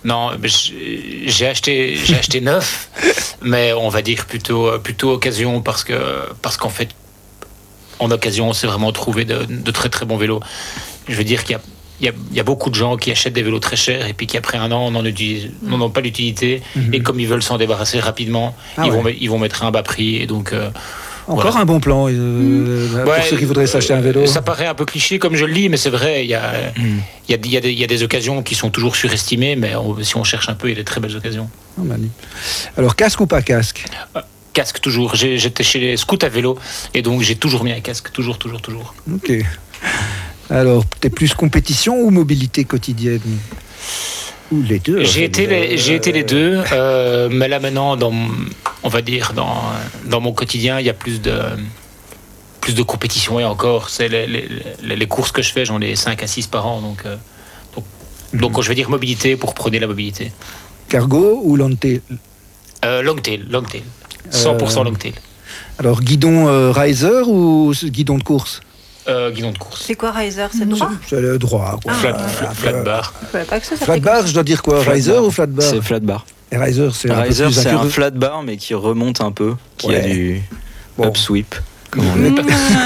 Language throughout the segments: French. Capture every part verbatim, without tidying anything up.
Non, j'ai acheté, j'ai acheté neuf, mais on va dire plutôt, plutôt occasion parce que, parce qu'en fait, en occasion, on s'est vraiment trouvé de, de très très bons vélos. Je veux dire qu'il y a, il y a, il y a beaucoup de gens qui achètent des vélos très chers et puis qu'après un an, on n'en utilise, n'en ont pas l'utilité. Mm-hmm. Et comme ils veulent s'en débarrasser rapidement, ah ils, ouais. vont, ils vont mettre un bas prix. Et donc, euh, Encore voilà. un bon plan euh, mmh. pour ouais, ceux qui voudraient s'acheter un vélo. Ça paraît un peu cliché comme je le dis, mais c'est vrai. Il y a, mmh. il y a, il y a, des, il y a des occasions qui sont toujours surestimées, mais on, si on cherche un peu, il y a des très belles occasions. Oh, Manu. Alors, casque ou pas casque ? euh, Casque toujours. J'ai, j'étais chez les scouts à vélo et donc j'ai toujours mis un casque. Toujours, toujours, toujours. Ok. Alors, t'es plus compétition ou mobilité quotidienne ? Ou les deux. J'ai été les, euh... j'ai été les deux, euh, mais là maintenant, dans, on va dire dans dans mon quotidien, il y a plus de plus de compétition et encore, c'est les, les, les courses que je fais, j'en ai cinq à six par an, donc euh, donc, mm-hmm. donc je vais dire mobilité pour prôner la mobilité. Cargo ou long tail ? euh, Long tail, long tail, cent pour cent long tail. Alors guidon euh, riser ou guidon de course ? Euh, guidon de course. C'est quoi riser ? C'est droit ? C'est le droit. Quoi. Ah, flat, flat, flat bar. Flat bar, je dois dire quoi ? Riser bar. Ou flat bar ? C'est flat bar. Et riser, c'est, un, riser, c'est un flat bar, mais qui remonte un peu, qui ouais. a du bon. up sweep. Comme on dit.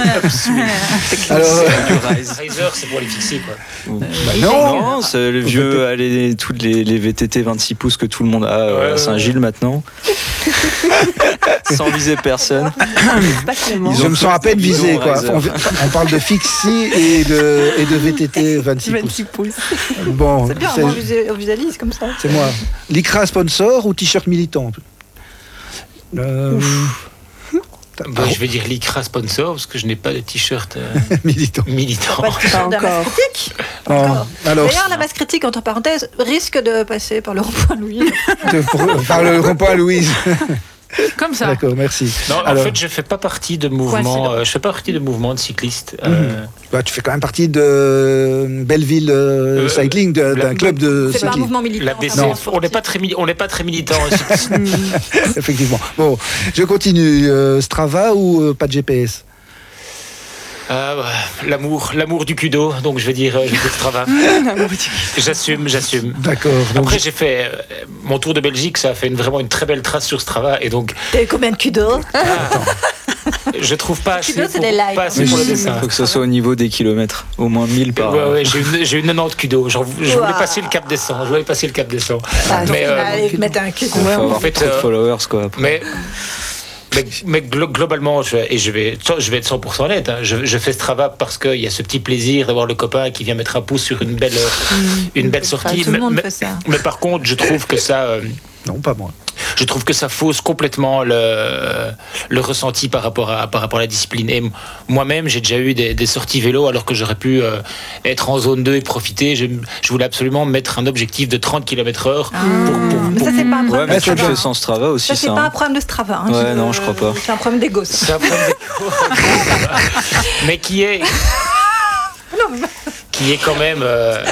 Alors, riser, c'est pour les fixer, quoi. Bah non, non, c'est le vieux, allez, toutes les, les V T T vingt-six pouces que tout le monde a ouais, à Saint-Gilles ouais. maintenant. Sans viser personne. Je me sens à peine visé, quoi. On, on parle de fixie et de, et de V T T vingt-six pouces. Bon, c'est bien, c'est... on visualise comme ça. C'est moi. Lycra sponsor ou t-shirt militant ? euh... Bah, je vais dire Lycra sponsor parce que je n'ai pas de t-shirt euh, militant. militant. Pas, pas encore. La masse critique. Pas encore. Alors, D'ailleurs, la masse critique, entre parenthèses, risque de passer par le rond-point Louise. Par le rond-point Louise. Comme ça. D'accord, merci. Non, Alors, en fait, je fais pas partie de mouvement. Euh, je fais pas partie de mouvement de cyclistes. Euh... Mmh. Bah, tu fais quand même partie de Belleville euh, Cycling, de, d'un la, club de. C'est cycling. pas un mouvement militant. La B C, on n'est pas très, on n'est pas très militant. Effectivement. Bon, je continue. Euh, Strava ou euh, pas de G P S ? Euh, l'amour, l'amour du kudo, donc je vais dire, je vais dire Strava. j'assume, j'assume. D'accord. Après, j'ai fait euh, mon tour de Belgique, ça a fait une, vraiment une très belle trace sur Strava, et donc. T'as eu combien de kudo ? Ah, je trouve pas assez, kudo, pour, pas assez pour le dessin. Il faut que ce soit au niveau des kilomètres, au moins mille par. Ouais, ouais, j'ai eu, j'ai eu quatre-vingt-dix kudo. Genre, je voulais wow. passer le cap des cent. Je voulais passer le cap des cent. Ah, mais euh, allez, mettre un kudo. Il faut avoir en fait, trop de followers, quoi. Après. Mais. Mais, mais globalement, je, et je vais, je vais être cent pour cent honnête, hein, je, je fais Strava parce qu'il y a ce petit plaisir d'avoir le copain qui vient mettre un pouce sur une belle, mmh, une belle sortie. Tout le monde mais, fait ça. mais par contre, je trouve que ça... Euh, non, pas moi. Je trouve que ça fausse complètement le, le ressenti par rapport, à, par rapport à la discipline. Et moi-même, j'ai déjà eu des, des sorties vélo alors que j'aurais pu euh, être en zone deux et profiter. Je, je voulais absolument mettre un objectif de trente kilomètres heure. Ah, pour, pour, pour, mais ça, c'est pas un problème ouais, de Strava. Tu le fais sans Strava aussi. Ça, c'est ça, pas hein. un problème de Strava. Hein, ouais, je, non, je crois pas. C'est un problème d'ego. Ça. C'est un problème d'ego. Mais qui est... Non, mais... qui est quand même... Euh...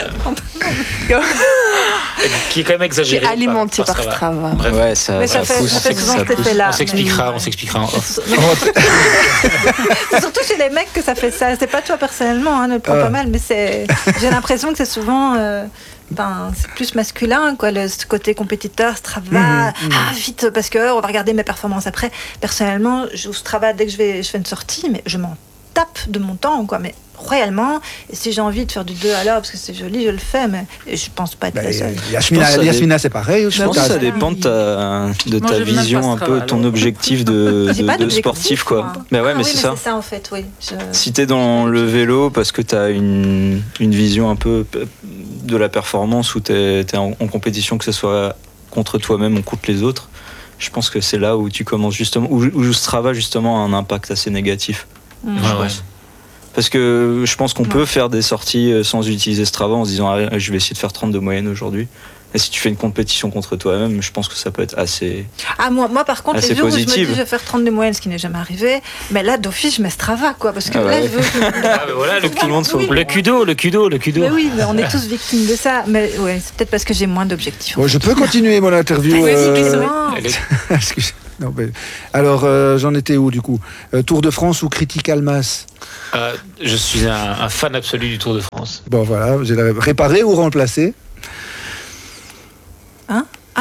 qui est quand même exagéré. Qui est alimenté par, par Strava. Bref. Ouais, ça, mais ça, ça, fait, pousse, ça fait souvent cet effet-là. On s'expliquera, mais... on s'expliquera en off. C'est surtout chez les mecs que ça fait ça. C'est pas toi personnellement, hein, ne le prends ah. pas mal, mais c'est... j'ai l'impression que c'est souvent... Euh... Ben, c'est plus masculin, quoi, le ce côté compétiteur, Strava, mmh, mmh. ah, vite, parce qu'on va regarder mes performances après. Personnellement, je Strava dès que je, vais, je fais une sortie, mais je m'en tape de mon temps, quoi, mais royalement. Et si j'ai envie de faire du deux à l'heure, parce que c'est joli, je le fais, mais je pense pas être bah, la seule. Yasmina, Yasmina dé... c'est pareil. Je pense que ça dépend de ta, de ta vision, un peu, ton objectif de, de, de sportif, quoi. Mais ouais, ah, mais oui, c'est mais ça. C'est ça, en fait, oui. Je... Si t'es dans le vélo parce que t'as une, une vision un peu de la performance où t'es, t'es en, en compétition, que ce soit contre toi-même ou contre les autres, je pense que c'est là où tu commences justement, où, où Strava justement a un impact assez négatif. Mmh. Je ouais, pense. ouais. Parce que je pense qu'on ouais. peut faire des sorties sans utiliser Strava en se disant ah, je vais essayer de faire trente de moyenne aujourd'hui. Et si tu fais une compétition contre toi-même, je pense que ça peut être assez Ah, moi, moi par contre, les jours positive. où je me dis je vais faire trente de moyenne, ce qui n'est jamais arrivé, mais là, d'office, je mets Strava, quoi. Parce que ah là, ouais. je veux. Ah, mais voilà, le, tout le monde oui, le kudo, le kudo, le kudo. Mais oui, mais on est tous victimes de ça. Mais ouais, c'est peut-être parce que j'ai moins d'objectifs. Bon, je peux continuer mon interview. euh... Excusez. Non, mais... Alors, euh, j'en étais où du coup euh, Tour de France ou Critical Mass euh, Je suis un, un fan absolu du Tour de France. Bon, voilà, j'ai réparé ou remplacé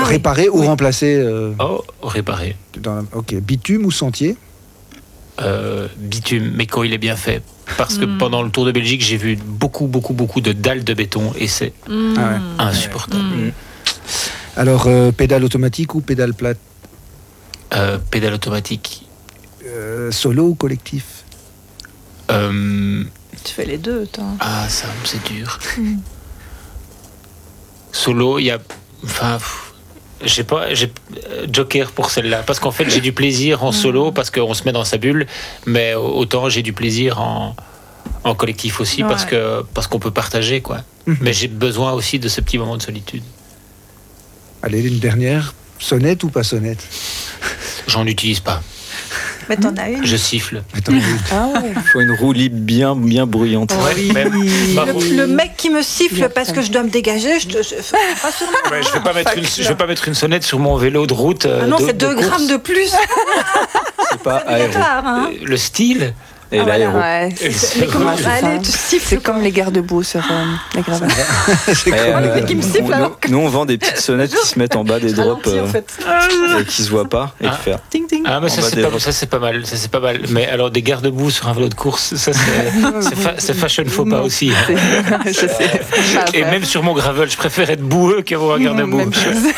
réparer oui. ou oui. remplacer euh... Oh, réparer. Dans la... Ok. Bitume ou sentier? euh, Bitume, mais quand il est bien fait. Parce que mmh. pendant le Tour de Belgique, j'ai vu beaucoup, beaucoup, beaucoup de dalles de béton et c'est mmh. ah ouais. insupportable. Mmh. Alors, euh, pédale automatique ou pédale plate? euh, Pédale automatique. Euh, solo ou collectif? euh... Tu fais les deux, toi. Ah, ça, c'est dur. Mmh. Solo, il y a... Enfin... J'ai pas, j'ai joker pour celle-là parce qu'en fait j'ai du plaisir en solo parce qu'on se met dans sa bulle, mais autant j'ai du plaisir en, en collectif aussi ouais. parce que parce qu'on peut partager quoi. Mm-hmm. Mais j'ai besoin aussi de ce petit moment de solitude. Allez, une dernière, sonnette ou pas sonnette? J'en utilise pas. Mais t'en as une. Je siffle. Ah ouais. Il faut une roue libre bien, bien bruyante. Ouais, oui. Même, le, le mec qui me siffle parce que je dois me dégager, je te. Je, je, ouais, je vais pas mettre une, je vais pas mettre une sonnette sur mon vélo de route. Ah non, de, c'est deux grammes de plus. C'est pas aéro. Hein. Le style. Et ah, l'aéro. Voilà, ouais. Mais comment allez, tu siffles? C'est comme les garde-boue sur euh, les gravats. C'est comme les qui me sifflent alors que... Nous, on vend des petites sonnettes qui se mettent en bas des drops euh, en fait. Et qui se voient pas et ah. faire. Ting, ting. Ah, mais ça c'est, pas, ça, c'est pas mal. Ça, c'est pas mal. Mais alors, des garde-boue sur un vélo de course, ça, c'est, c'est, fa- c'est fashion faux pas aussi. Hein. Je sais. Et même sur mon gravel, je préfère être boueux qu'avoir un garde-boue. Même chose.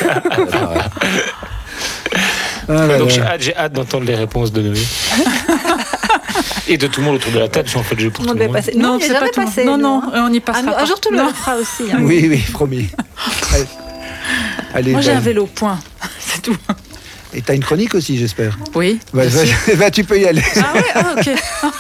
Ah là donc là. j'ai hâte, j'ai hâte d'entendre les réponses de Noé. Et de tout le monde autour de la table, si on fait le jeu pour tout le monde. Passer. Non, non c'est pas passé. Non, non, on y passera. Un, un jour, tout le monde fera aussi. Hein. Oui, oui, promis. Allez. Allez, moi, bah, j'ai un vélo, point. C'est tout. Et t'as une chronique aussi, j'espère. Oui. Bah, bah, bah, tu peux y aller. Ah oui, ah, ok.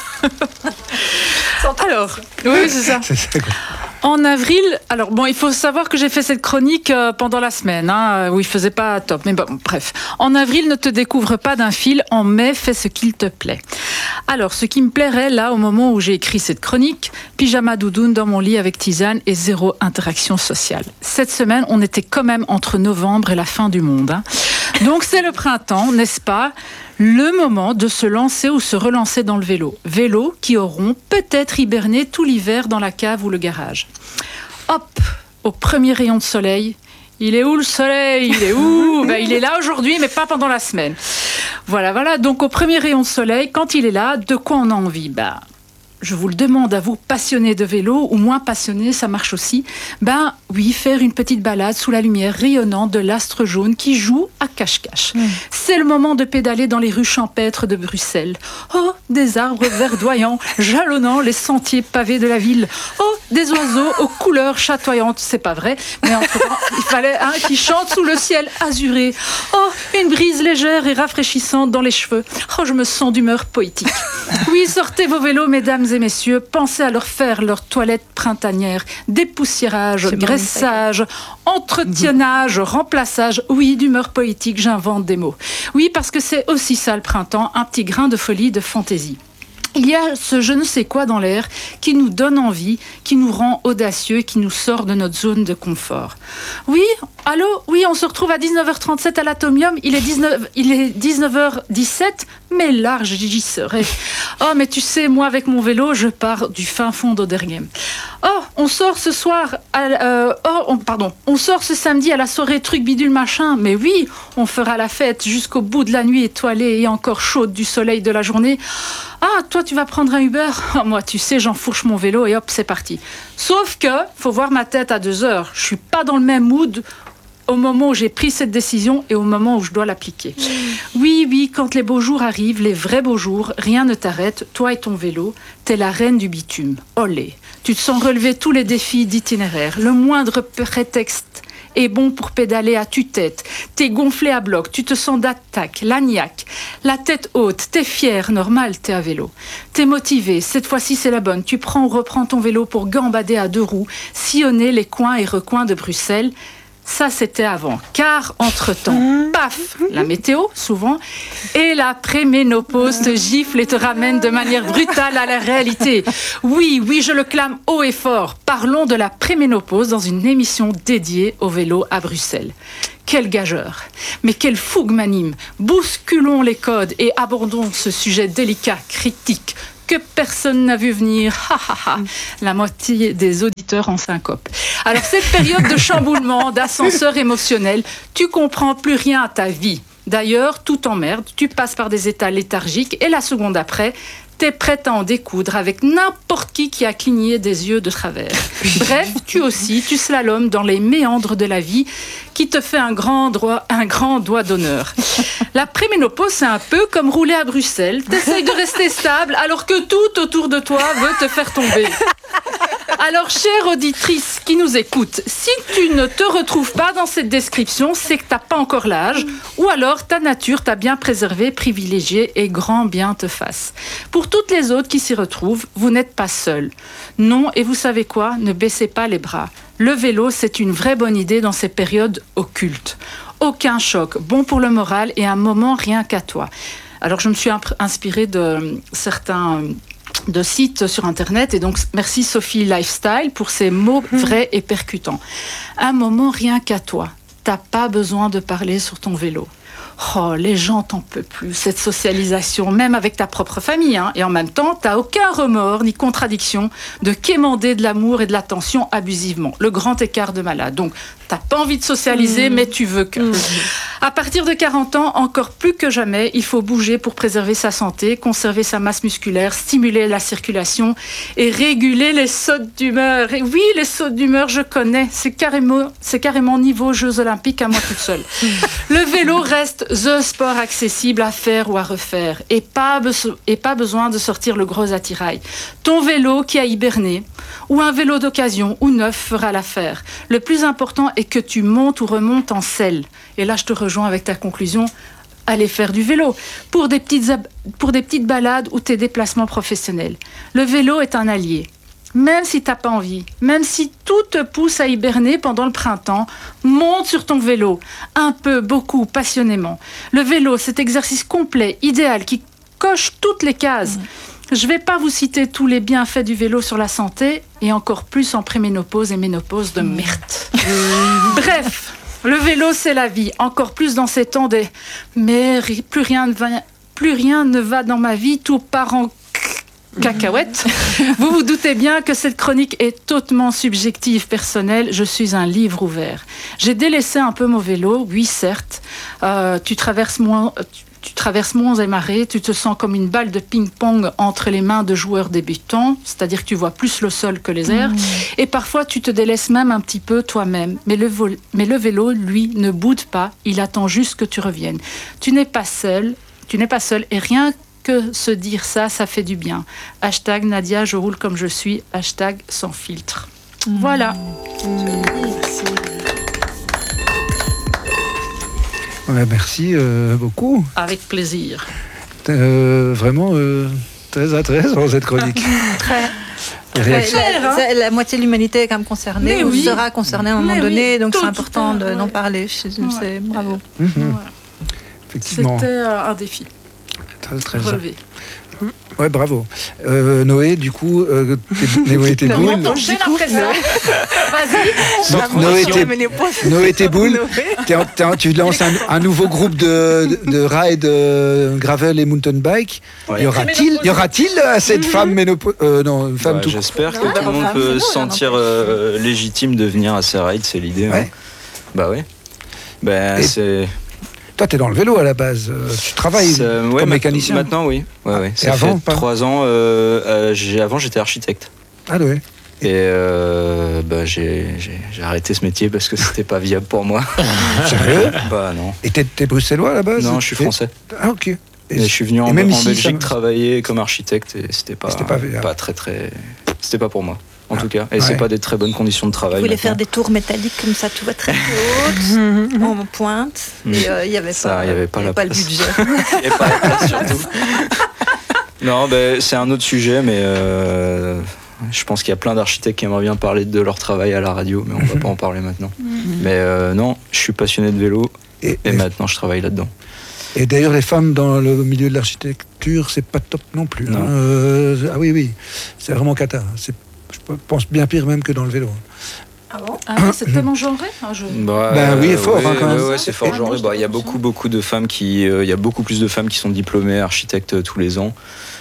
Alors, oui, c'est ça. C'est ça quoi. En avril, alors bon, il faut savoir que j'ai fait cette chronique euh, pendant la semaine, hein, où il faisait pas top, mais bon, bref. En avril, ne te découvre pas d'un fil, en mai, fais ce qu'il te plaît. Alors, ce qui me plairait, là, au moment où j'ai écrit cette chronique, pyjama doudoune dans mon lit avec tisane et zéro interaction sociale. Cette semaine, on était quand même entre novembre et la fin du monde. Hein. Donc, c'est le printemps, n'est-ce pas ? Le moment de se lancer ou se relancer dans le vélo. Vélos qui auront peut-être hiberné tout l'hiver dans la cave ou le garage. Hop, au premier rayon de soleil. Il est où le soleil? Il est où? Ben, il est là aujourd'hui, mais pas pendant la semaine. Voilà, voilà. Donc, au premier rayon de soleil, quand il est là, de quoi on a envie? Ben, je vous le demande à vous, passionnés de vélo ou moins passionnés, ça marche aussi. Ben oui, faire une petite balade sous la lumière rayonnante de l'astre jaune qui joue à cache-cache. Mmh. C'est le moment de pédaler dans les rues champêtres de Bruxelles. Oh, des arbres verdoyants jalonnant les sentiers pavés de la ville. Oh, des oiseaux aux couleurs chatoyantes. C'est pas vrai, mais entre-temps, il fallait un qui chante sous le ciel azuré. Oh, une brise légère et rafraîchissante dans les cheveux. Oh, je me sens d'humeur poétique. Oui, sortez vos vélos, mesdames et messieurs, pensez à leur faire leur toilette printanière, dépoussiérage, c'est graissage, bon, entretenage, mmh. remplaçage. Oui, d'humeur poétique, j'invente des mots. Oui, parce que c'est aussi ça le printemps, un petit grain de folie, de fantaisie. Il y a ce je ne sais quoi dans l'air qui nous donne envie, qui nous rend audacieux, qui nous sort de notre zone de confort. Oui, allô, oui, on se retrouve à dix-neuf heures trente-sept à l'Atomium, il est, dix-neuf, il est dix-neuf heures dix-sept, mais large, j'y serai. Oh, mais tu sais, moi, avec mon vélo, je pars du fin fond d'Oderghem. Oh, on sort ce soir, à, euh, oh, on, pardon, on sort ce samedi à la soirée truc bidule machin, mais oui, on fera la fête jusqu'au bout de la nuit étoilée et encore chaude du soleil de la journée. Ah, toi, tu vas prendre un Uber? Oh, moi, tu sais, j'enfourche mon vélo et hop, c'est parti. Sauf que, faut voir ma tête à deux heures. Je suis pas dans le même mood au moment où j'ai pris cette décision et au moment où je dois l'appliquer. Mmh. Oui, oui, quand les beaux jours arrivent, les vrais beaux jours, rien ne t'arrête, toi et ton vélo, t'es la reine du bitume. Olé. Tu te sens relever tous les défis d'itinéraire. Le moindre prétexte est bon pour pédaler à tue-tête. T'es gonflé à bloc, tu te sens d'attaque, l'agnac, la tête haute, t'es fier, normal, t'es à vélo. T'es motivé, cette fois-ci c'est la bonne. Tu prends ou reprends ton vélo pour gambader à deux roues, sillonner les coins et recoins de Bruxelles. Ça, c'était avant. Car, entre-temps, paf, la météo, souvent, et la préménopause te gifle et te ramène de manière brutale à la réalité. Oui, oui, je le clame haut et fort. Parlons de la préménopause dans une émission dédiée au vélo à Bruxelles. Quel gageur, mais quelle fougue m'anime. Bousculons les codes et abordons ce sujet délicat, critique, que personne n'a vu venir. Ha, ha, ha. La moitié des auditeurs en syncope. Alors, cette période de chamboulement, d'ascenseur émotionnel, tu comprends plus rien à ta vie. D'ailleurs, tout t'emmerde, tu passes par des états léthargiques et la seconde après, t'es prête à en découdre avec n'importe qui qui a cligné des yeux de travers. Bref, tu aussi, tu slalomes dans les méandres de la vie qui te fait un grand, droit, un grand doigt d'honneur. La préménopause, c'est un peu comme rouler à Bruxelles. T'essayes de rester stable alors que tout autour de toi veut te faire tomber. Alors, chère auditrice qui nous écoute, si tu ne te retrouves pas dans cette description, c'est que t'as pas encore l'âge, ou alors ta nature t'a bien préservé, privilégié et grand bien te fasse. Pour toutes les autres qui s'y retrouvent, vous n'êtes pas seuls. Non, et vous savez quoi ? Ne baissez pas les bras. Le vélo, c'est une vraie bonne idée dans ces périodes occultes. Aucun choc, bon pour le moral et un moment rien qu'à toi. Alors, je me suis inspirée de certains de sites sur Internet et donc merci Sophie Lifestyle pour ces mots vrais et percutants. Un moment rien qu'à toi. T'as pas besoin de parler sur ton vélo. Oh, les gens t'en peuvent plus, cette socialisation, même avec ta propre famille. Hein. Et en même temps, t'as aucun remords ni contradiction de quémander de l'amour et de l'attention abusivement. Le grand écart de malade. Donc, t'as pas envie de socialiser, mmh. mais tu veux que. Mmh. À partir de quarante ans, encore plus que jamais, il faut bouger pour préserver sa santé, conserver sa masse musculaire, stimuler la circulation et réguler les sautes d'humeur. Et oui, les sautes d'humeur, je connais. C'est carrément, c'est carrément niveau Jeux Olympiques à moi toute seule. Le vélo reste the sport accessible à faire ou à refaire et pas, be- et pas besoin de sortir le gros attirail. Ton vélo qui a hiberné ou un vélo d'occasion ou neuf fera l'affaire. Le plus important est que tu montes ou remontes en selle. Et là, je te rejoins avec ta conclusion. Allez faire du vélo pour des petites, ab- pour des petites balades ou tes déplacements professionnels. Le vélo est un allié. Même si t'as pas envie, même si tout te pousse à hiberner pendant le printemps, monte sur ton vélo, un peu, beaucoup, passionnément. Le vélo, cet exercice complet, idéal, qui coche toutes les cases. Mmh. Je vais pas vous citer tous les bienfaits du vélo sur la santé, et encore plus en préménopause et ménopause de merde. Mmh. Bref, le vélo, c'est la vie, encore plus dans ces temps des « mais plus rien ne va, plus rien ne va dans ma vie, tout part en cacahuète. » Vous vous doutez bien que cette chronique est hautement subjective, personnelle. Je suis un livre ouvert. J'ai délaissé un peu mon vélo, oui certes. Euh, tu traverses moins, tu, tu traverses monts et marées. Tu te sens comme une balle de ping-pong entre les mains de joueurs débutants, c'est-à-dire que tu vois plus le sol que les airs. Mmh. Et parfois tu te délaisses même un petit peu toi-même. Mais le, vol, mais le vélo, lui, ne boude pas. Il attend juste que tu reviennes. Tu n'es pas seul. Tu n'es pas seul et rien que se dire ça, ça fait du bien. Hashtag Nadia, je roule comme je suis. Hashtag sans filtre. Mmh. Voilà. Mmh. Merci. Ouais, merci euh, beaucoup. Avec plaisir. Euh, vraiment euh, très intéressant cette chronique. Très. Réaction. La, la moitié de l'humanité est quand même concernée, mais ou oui. sera concernée à un moment mais donné, oui. donc Tout c'est important de, ouais. d'en parler. Je, je, ouais. c'est, bravo. Mmh. Voilà. Effectivement. C'était un défi. Très, très relevé. Ouais, bravo. Euh, Noé, du coup, euh, t'es, Noé, t'es boule. Vas-y. Noé, t'es, Noé, t'es boule. T'es en, t'es en, tu lances un, un nouveau groupe de, de, de ride euh, gravel et mountain bike. Ouais. Y aura-t-il, y aura-t-il cette mm-hmm. femme ménopause euh, Non, une femme ouais, tout. J'espère que non, tout le monde peut se sentir euh, légitime de venir à ces rides, c'est l'idée. Ouais. Hein. Bah oui. Ben, c'est. Toi, tu es dans le vélo à la base. Tu travailles euh, ouais, comme mécanicien. Maintenant, oui. Ouais, ouais. Ça et avant, fait trois ans. Euh, euh, j'ai, avant, j'étais architecte. Ah oui. Et euh, bah, j'ai, j'ai, j'ai arrêté ce métier parce que c'était pas viable pour moi. Sérieux? Bah non. Et t'es, t'es bruxellois à la base? Non, je suis français. Ah ok. Et, et je suis venu en, en ici, Belgique ça... travailler comme architecte et c'était pas, c'était pas, pas très très. C'était pas pour moi. En ah, tout cas, et ouais. c'est pas des très bonnes conditions de travail. Vous voulez faire des tours métalliques comme ça, tu vois, très hautes, en pointe, et il euh, n'y avait ça, pas, y avait pas, y la pas le budget. Il n'y avait pas la place surtout. Non, ben, c'est un autre sujet, mais euh, je pense qu'il y a plein d'architectes qui aimeraient bien parler de leur travail à la radio, mais on va pas en parler maintenant. Mais euh, non, je suis passionné de vélo, et, et, et maintenant je travaille là-dedans. Et d'ailleurs, les femmes dans le milieu de l'architecture, c'est pas top non plus. Non. Hein. Euh, ah oui, oui, c'est vraiment cata. C'est Je pense bien pire même que dans le vélo. Ah bon? Ah ouais, c'est tellement genré hein, je... bah, ben oui, fort ouais, hein, quand même. Ouais, ouais, c'est fort genré. Bah, il y a beaucoup, beaucoup de femmes qui, il euh, y a beaucoup plus de femmes qui sont diplômées architectes tous les ans.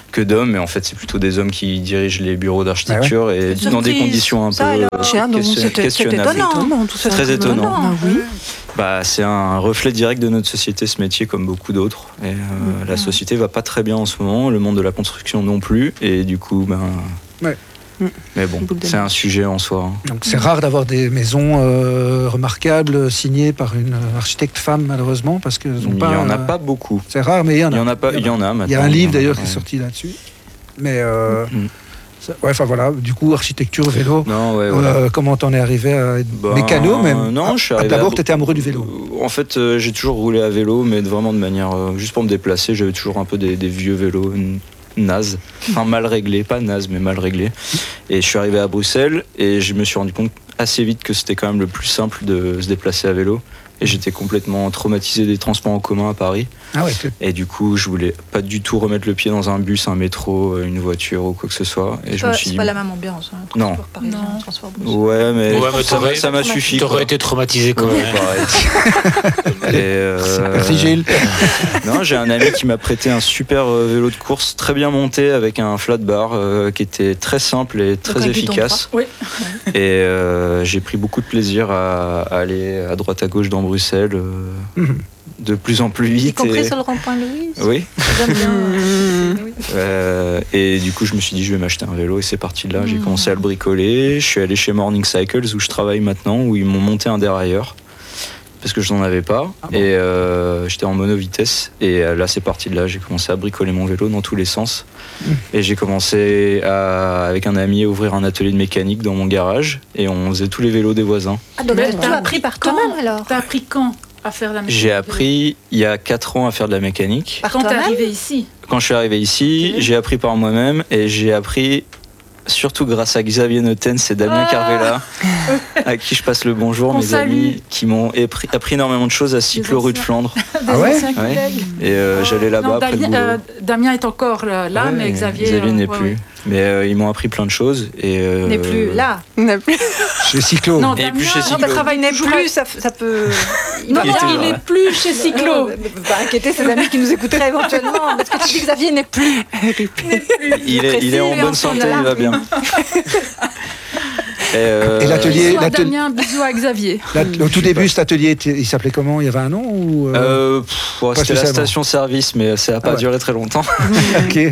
que d'hommes, mais en fait c'est plutôt des hommes qui dirigent les bureaux d'architecture ah ouais. et Surprise. dans des conditions un ça, peu alors, question, c'était, questionnables. C'était étonnant, tout ça. Très étonnant. étonnant. Ah, oui. Bah, c'est un reflet direct de notre société, ce métier, comme beaucoup d'autres. Et, euh, mmh. La société va pas très bien en ce moment, le monde de la construction non plus, et du coup, ben. Ouais. Mais bon, c'est un sujet en soi. Hein. Donc c'est rare d'avoir des maisons euh, remarquables signées par une architecte femme, malheureusement, parce que il n'y en a euh, pas beaucoup. C'est rare, mais il y en a. Il y en a pas. Il y en a. Il y a un livre d'ailleurs qui est sorti là-dessus. Mais euh, mmh. ça, ouais, enfin voilà. Du coup, architecture, vélo. Non, ouais, euh, voilà. Comment t'en es arrivé à être ben, mécano même? Non, je suis arrivé. D'abord, à... t'étais amoureux du vélo. En fait, euh, j'ai toujours roulé à vélo, mais vraiment de manière euh, juste pour me déplacer. J'avais toujours un peu des, des vieux vélos. Une... naze, enfin mal réglé, pas naze mais mal réglé. Et je suis arrivé à Bruxelles et je me suis rendu compte assez vite que c'était quand même le plus simple de se déplacer à vélo. Et j'étais complètement traumatisé des transports en commun à Paris. Ah ouais, et du coup, je voulais pas du tout remettre le pied dans un bus, un métro, une voiture ou quoi que ce soit. Et c'est je pas, me suis c'est dit... pas la même ambiance. Hein, non. Parisien, transport bus. Ouais, mais, ouais, mais ça, ça m'a suffi. T'aurais été traumatisé quand ouais, même. Et euh... Merci Gilles. Non, j'ai un ami qui m'a prêté un super vélo de course très bien monté avec un flat bar euh, qui était très simple et très donc, efficace. Oui. Et euh, j'ai pris beaucoup de plaisir à, à aller à droite à gauche dans Bruxelles. Euh, Mmh. de plus en plus vite. Y compris et... sur le rond-point Louise. Oui. J'aime bien. oui. euh, et du coup, je me suis dit, je vais m'acheter un vélo et c'est parti de là. Mmh. J'ai commencé à le bricoler. Je suis allé chez Morning Cycles où je travaille maintenant, où ils m'ont monté un dérailleur parce que je n'en avais pas. Ah bon. Et euh, j'étais en mono-vitesse. Et là, c'est parti de là. J'ai commencé à bricoler mon vélo dans tous les sens. Mmh. Et j'ai commencé à, avec un ami à ouvrir un atelier de mécanique dans mon garage. Et on faisait tous les vélos des voisins. Ah, donc tu as appris par toi-même alors? T'as appris quand à faire de la mécanique? J'ai appris il y a quatre ans à faire de la mécanique. Par quand t'es arrivé ici? Quand je suis arrivé ici, okay. j'ai appris par moi-même et j'ai appris surtout grâce à Xavier Notens et Damien ah Carvela, à qui je passe le bonjour, On mes salue. amis, qui m'ont appris, appris énormément de choses à Cyclo rue de Flandre. Ah ouais, ouais. Et euh, j'allais là-bas non, après Damien, le boulot. euh, Damien est encore là, là ouais, mais Xavier... Xavier n'est euh, ouais, plus. Ouais. Mais euh, ils m'ont appris plein de choses. Et euh, n'est plus là. N'est plus chez Cyclo. Non, et Damien, plus chez Cyclo. Non, travail n'est plus, ça, ça peut. Non, non, il n'est plus chez Cyclo. Il va inquiéter ses amis qui nous écouteraient éventuellement. Parce que tu dis Xavier n'est plus. Il est, il est en bonne santé, il va bien. Et, euh, et l'atelier, bisous à Damien, bisous à Xavier. La, au tout début, cet atelier, il s'appelait comment? Il y avait un nom ou euh... Euh, pff, ouais, C'était la station-service, mais ça n'a pas ah ouais. duré très longtemps. Ok. Et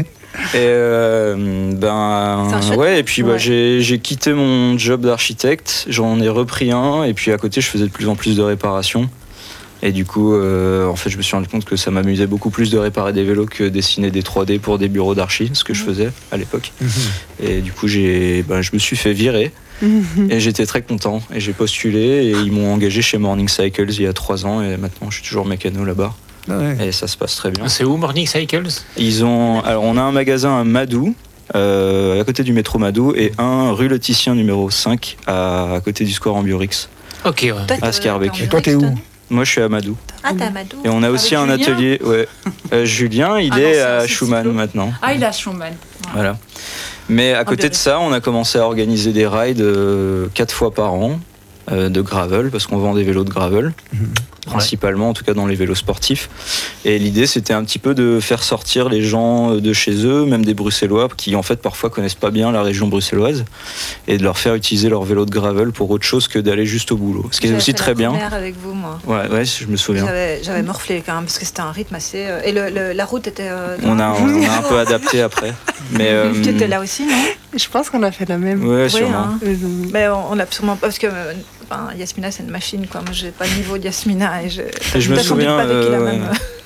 euh, ben ouais, et puis bah, ouais. j'ai, j'ai quitté mon job d'architecte, j'en ai repris un, et puis à côté, je faisais de plus en plus de réparations. Et du coup, euh, en fait, je me suis rendu compte que ça m'amusait beaucoup plus de réparer des vélos que dessiner des trois D pour des bureaux d'archi, ce que je faisais à l'époque. Mmh. Et du coup, j'ai, ben, je me suis fait virer. Mmh. Et j'étais très content. Et j'ai postulé et ils m'ont engagé chez Morning Cycles il y a trois ans. Et maintenant, je suis toujours mécano là-bas. Ah ouais. Et ça se passe très bien. C'est où Morning Cycles? Ils ont, alors, on a un magasin à Madou, euh, à côté du métro Madou, et un rue Le Titien numéro cinq, à, à côté du square Ambiorix. Ok, ouais. À Scarbeck. Et toi, t'es où? Moi, je suis à Madou. Ah, t'es à Madou. Et on a aussi Avec un Julien atelier. Ouais. Euh, Julien, il ah est non, à Schumann maintenant. Ah, il est à Schumann. Ouais. Voilà. Mais à côté de ça, on a commencé à organiser des rides euh, quatre fois par an euh, de gravel, parce qu'on vend des vélos de gravel, mmh. principalement, en tout cas dans les vélos sportifs. Et l'idée, c'était un petit peu de faire sortir les gens de chez eux, même des Bruxellois, qui en fait parfois connaissent pas bien la région bruxelloise, et de leur faire utiliser leur vélo de gravel pour autre chose que d'aller juste au boulot. Ce qui est aussi très bien. J'avais fait la première avec vous, moi. Ouais, ouais, je me souviens. J'avais, j'avais morflé quand même, parce que c'était un rythme assez... Euh, et le, le, la route était... Euh, on, a, on a un peu adapté après. Mais, euh, tu étais là aussi, non? Je pense qu'on a fait la même. Ouais, oui, sûrement. Hein. Mais on, on a sûrement pas... Parce que ben, Yasmina, c'est une machine, quoi. Moi, j'ai pas le niveau de Yasmina. Et je, et je me souviens... Euh, ouais.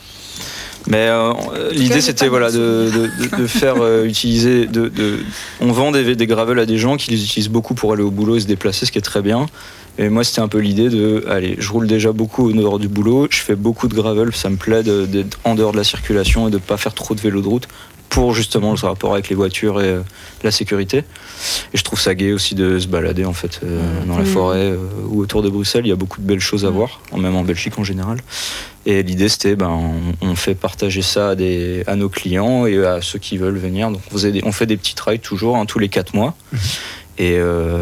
Mais euh, l'idée c'était voilà de, de, de faire euh, utiliser de, de on vend des, des gravels à des gens qui les utilisent beaucoup pour aller au boulot et se déplacer, ce qui est très bien. Et moi c'était un peu l'idée de allez, je roule déjà beaucoup au dehors du boulot, je fais beaucoup de gravel, ça me plaît de, d'être en dehors de la circulation et de pas faire trop de vélo de route pour justement le rapport avec les voitures et euh, la sécurité. Et je trouve ça gai aussi de se balader en fait euh, mmh. dans la forêt euh, ou autour de Bruxelles. Il y a beaucoup de belles choses à mmh. voir, même en Belgique en général. Et l'idée c'était, ben, on, on fait partager ça à, des, à nos clients et à ceux qui veulent venir. Donc on, faisait des, on fait des petits trails toujours, hein, tous les quatre mois. Mmh. Et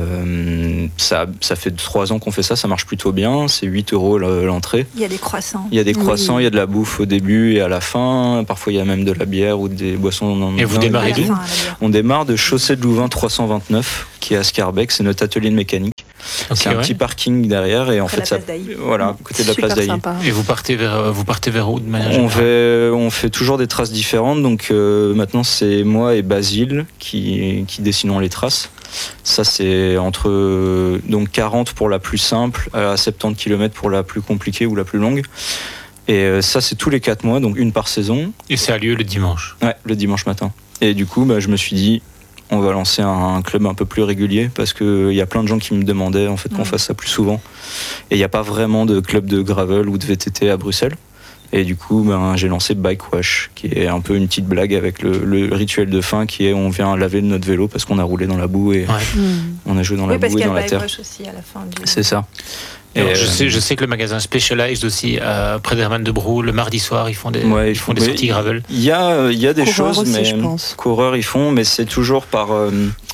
euh, ça, ça fait trois ans qu'on fait ça, ça marche plutôt bien. C'est huit euros l'entrée. Il y a des croissants. Il y a des croissants, oui. Il y a de la bouffe au début et à la fin. Parfois, il y a même de la bière ou des boissons. Non, et vous démarrez d'où ? On démarre de Chaussée de Louvain trois cent vingt-neuf, qui est à Scarbeck. C'est notre atelier de mécanique. Okay, c'est un ouais. petit parking derrière et en fait ça, voilà, à côté de la place d'Ailly. Et vous partez vers, vous partez vers où de manière on générale ? fait, on fait toujours des traces différentes. Donc euh, maintenant c'est moi et Basile qui, qui dessinons les traces. Ça c'est entre euh, donc quarante pour la plus simple à soixante-dix kilomètres pour la plus compliquée ou la plus longue. Et euh, ça c'est tous les quatre mois, donc une par saison. Et ça a lieu le dimanche ? Ouais, le dimanche matin. Et du coup bah, je me suis dit on va lancer un club un peu plus régulier parce qu'il y a plein de gens qui me demandaient en fait, qu'on mmh. fasse ça plus souvent. Et il n'y a pas vraiment de club de gravel ou de V T T à Bruxelles. Et du coup, ben, j'ai lancé Bike Wash, qui est un peu une petite blague avec le, le rituel de fin qui est on vient laver notre vélo parce qu'on a roulé dans la boue et ouais. mmh. on a joué dans oui, la boue et dans la terre. Wash aussi à la fin du... C'est ça. Et alors, je, sais, je sais que le magasin Specialized aussi, euh, près d'Herman de Brou, le mardi soir, ils font des, ouais, ils font des sorties gravel. Il y a, il y a des coureurs choses, aussi, mais je pense. Coureurs ils font, mais c'est toujours par euh,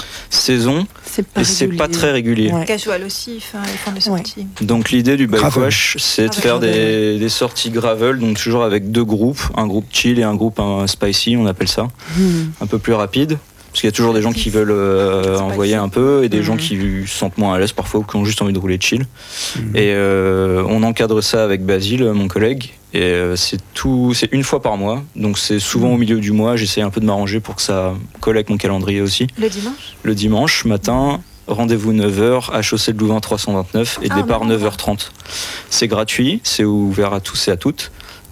saison c'est pas et régulier. C'est pas très régulier. Ouais. Casual aussi, enfin, ils font des sorties. Ouais. Donc l'idée du Bike Wash, c'est de faire des, des sorties gravel, donc toujours avec deux groupes, un groupe chill et un groupe un spicy, on appelle ça, mmh. un peu plus rapide. Parce qu'il y a toujours des gens qui veulent euh, envoyer un peu et des mmh. gens qui se sentent moins à l'aise parfois ou qui ont juste envie de rouler chill. Mmh. Et euh, on encadre ça avec Basile, mon collègue. Et euh, c'est tout, c'est une fois par mois. Donc c'est souvent mmh. au milieu du mois. J'essaie un peu de m'arranger pour que ça colle avec mon calendrier aussi. Le dimanche ? Le dimanche matin. Rendez-vous neuf heures à Chaussée de Louvain trois cent vingt-neuf et ah, départ neuf heures trente. C'est gratuit, c'est ouvert à tous et à toutes.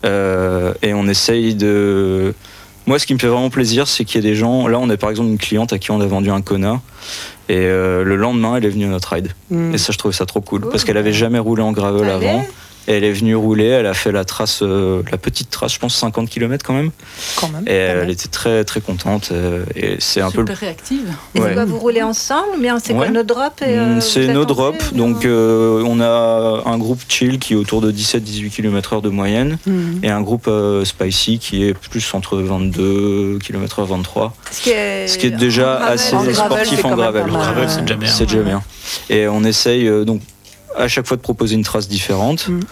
Euh, et on essaye de... Moi, ce qui me fait vraiment plaisir, c'est qu'il y a des gens... Là, on a par exemple une cliente à qui on a vendu un Kona. Et euh, le lendemain, elle est venue à notre ride. Mmh. Et ça, je trouvais ça trop cool. Oh, parce qu'elle n'avait jamais roulé en gravel Allez. avant. Et elle est venue rouler, elle a fait la trace, euh, la petite trace, je pense cinquante kilomètres quand même. Quand même. Et elle était très très contente. Euh, et c'est un Super peu. réactive. Et ouais. c'est quoi, vous roulez ensemble ou bien c'est quoi ouais. nos drops et, euh, C'est nos drops. Donc euh, on a un groupe chill qui est autour de dix-sept à dix-huit kilomètres heure de moyenne. Mm. Et un groupe euh, spicy qui est plus entre vingt-deux kilomètres heure vingt-trois. Ce qui est, Ce qui est déjà gravel, assez en sportif en gravel. En gravel, c'est déjà bien. C'est déjà bien. Et on essaye euh, donc à chaque fois de proposer une trace différente. Mm.